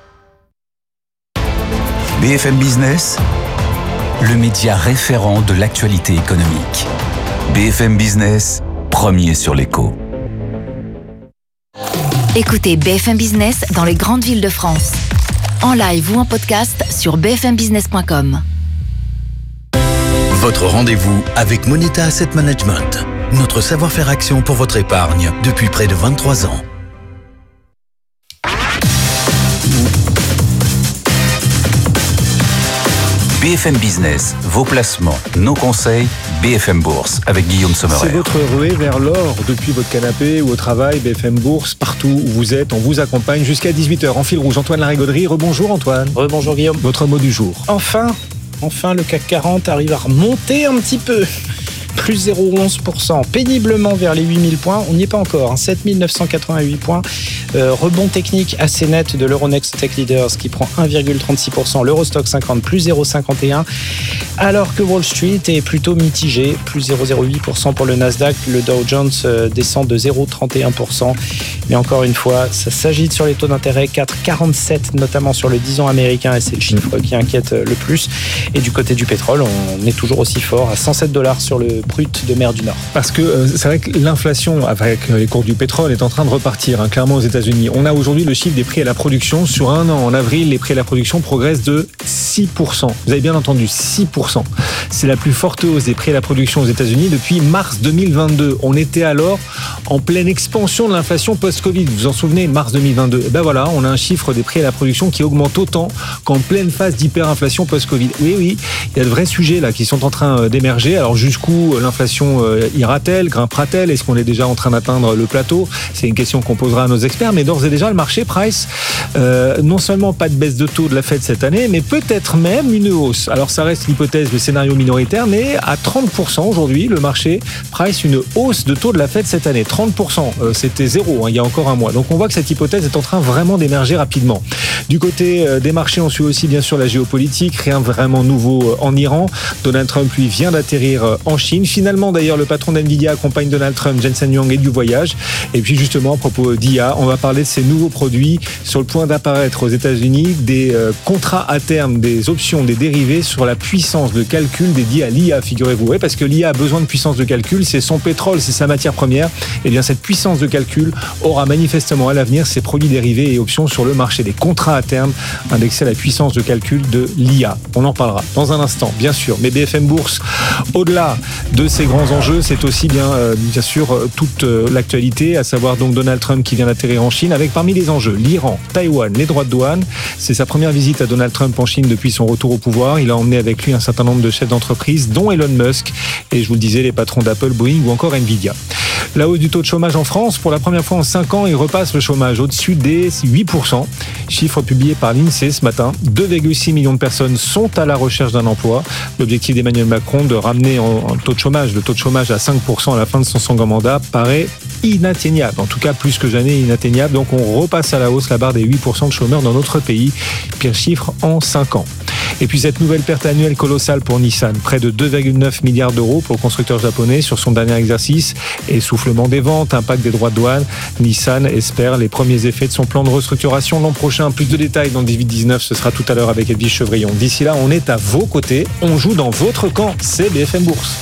B F M Business, le média référent de l'actualité économique. B F M Business, premier sur l'écho. Écoutez B F M Business dans les grandes villes de France. En live ou en podcast sur b f m business point com. Votre rendez-vous avec Moneta Asset Management. Notre savoir-faire action pour votre épargne depuis près de vingt-trois ans. B F M Business, vos placements, nos conseils, B F M Bourse avec Guillaume Sommerer. C'est votre ruée vers l'or depuis votre canapé ou au travail. B F M Bourse, partout où vous êtes, on vous accompagne jusqu'à dix-huit heures en fil rouge. Antoine Larigauderie, rebonjour Antoine. Rebonjour Guillaume. Votre mot du jour. Enfin, enfin le C A C quarante arrive à remonter un petit peu. Plus zéro virgule onze pour cent, péniblement vers les huit mille points. On n'y est pas encore, hein. sept mille neuf cent quatre-vingt-huit points. Euh, rebond technique assez net de l'Euronext Tech Leaders qui prend un virgule trente-six pour cent. L'Eurostock cinquante, plus zéro virgule cinquante et un. Alors que Wall Street est plutôt mitigé, plus zéro virgule zéro huit pour cent pour le Nasdaq. Le Dow Jones euh, descend de zéro virgule trente et un pour cent. Mais encore une fois, ça s'agite sur les taux d'intérêt. quatre virgule quarante-sept, notamment sur le dix ans américain. Et c'est le chiffre qui inquiète le plus. Et du côté du pétrole, on est toujours aussi fort à cent sept dollars sur le brut de mer du Nord. Parce que euh, c'est vrai que l'inflation avec les cours du pétrole est en train de repartir, hein, clairement aux États-Unis. On a aujourd'hui le chiffre des prix à la production. Sur un an, en avril, les prix à la production progressent de six pour cent. Vous avez bien entendu, six pour cent. C'est la plus forte hausse des prix à la production aux États-Unis depuis mars deux mille vingt-deux. On était alors en pleine expansion de l'inflation post-Covid. Vous vous en souvenez, mars deux mille vingt-deux. Et ben voilà, on a un chiffre des prix à la production qui augmente autant qu'en pleine phase d'hyperinflation post-Covid. Oui, oui, il y a de vrais sujets là qui sont en train d'émerger. Alors jusqu'où l'inflation ira-t-elle, grimpera-t-elle ? Est-ce qu'on est déjà en train d'atteindre le plateau ? C'est une question qu'on posera à nos experts, mais d'ores et déjà, le marché price euh, non seulement pas de baisse de taux de la Fed cette année, mais peut-être même une hausse. Alors ça reste l'hypothèse, le scénario signaux minoritaires, mais à trente pour cent aujourd'hui, le marché price une hausse de taux de la Fed cette année. trente pour cent, euh, c'était zéro hein, il y a encore un mois. Donc on voit que cette hypothèse est en train vraiment d'émerger rapidement. Du côté euh, des marchés, on suit aussi bien sûr la géopolitique, rien vraiment nouveau euh, en Iran. Donald Trump, lui, vient d'atterrir euh, en Chine. Finalement, d'ailleurs, le patron d'NVIDIA accompagne Donald Trump, Jensen Huang, et du voyage. Et puis justement, à propos d'I A, on va parler de ces nouveaux produits sur le point d'apparaître aux États-Unis, des euh, contrats à terme, des options, des dérivés sur la puissance de calcul dédiée à l'I A, figurez-vous. Ouais, parce que l'I A a besoin de puissance de calcul, c'est son pétrole, c'est sa matière première. Et bien cette puissance de calcul aura manifestement à l'avenir ses produits dérivés et options sur le marché, des contrats à terme indexés à la puissance de calcul de l'I A. On en parlera dans un instant, bien sûr. Mais B F M Bourse, au-delà de ces grands enjeux, c'est aussi bien, euh, bien sûr toute euh, l'actualité, à savoir donc Donald Trump qui vient d'atterrir en Chine, avec parmi les enjeux l'Iran, Taïwan, les droits de douane. C'est sa première visite à Donald Trump en Chine depuis son retour au pouvoir. Il a emmené avec lui un certain nombre de chefs d'entreprise, dont Elon Musk, et je vous le disais, les patrons d'Apple, Boeing ou encore Nvidia. La hausse du taux de chômage en France, pour la première fois en cinq ans, il repasse le chômage au-dessus des huit pour cent. Chiffre publié par l'INSEE ce matin. deux virgule six millions de personnes sont à la recherche d'un emploi. L'objectif d'Emmanuel Macron de ramener en taux de chômage, le taux de chômage à cinq pour cent à la fin de son second mandat paraît inatteignable. En tout cas, plus que jamais inatteignable. Donc on repasse à la hausse la barre des huit pour cent de chômeurs dans notre pays. Pire chiffre en cinq ans. Et puis cette nouvelle perte annuelle colossale pour Nissan, près de deux virgule neuf milliards d'euros pour le constructeur japonais sur son dernier exercice, essoufflement des ventes, impact des droits de douane. Nissan espère les premiers effets de son plan de restructuration l'an prochain. Plus de détails dans dix-huit dix-neuf, ce sera tout à l'heure avec Edwige Chevrillon. D'ici là, on est à vos côtés, on joue dans votre camp, c'est B F M Bourse.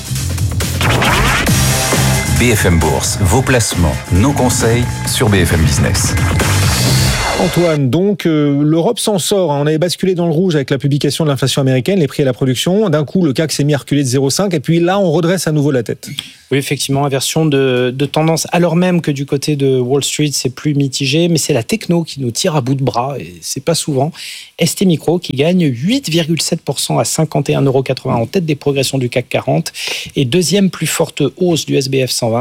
B F M Bourse, vos placements, nos conseils sur B F M Business. Antoine, donc euh, l'Europe s'en sort. Hein. On avait basculé dans le rouge avec la publication de l'inflation américaine, les prix à la production. D'un coup, le C A C s'est mis à reculer de zéro virgule cinq et puis là, on redresse à nouveau la tête. Oui, effectivement, inversion de, de tendance, alors même que du côté de Wall Street, c'est plus mitigé, mais c'est la techno qui nous tire à bout de bras, et c'est pas souvent. S T Micro qui gagne huit virgule sept pour cent à cinquante et un euros quatre-vingts en tête des progressions du C A C quarante, et deuxième plus forte hausse du S B F cent vingt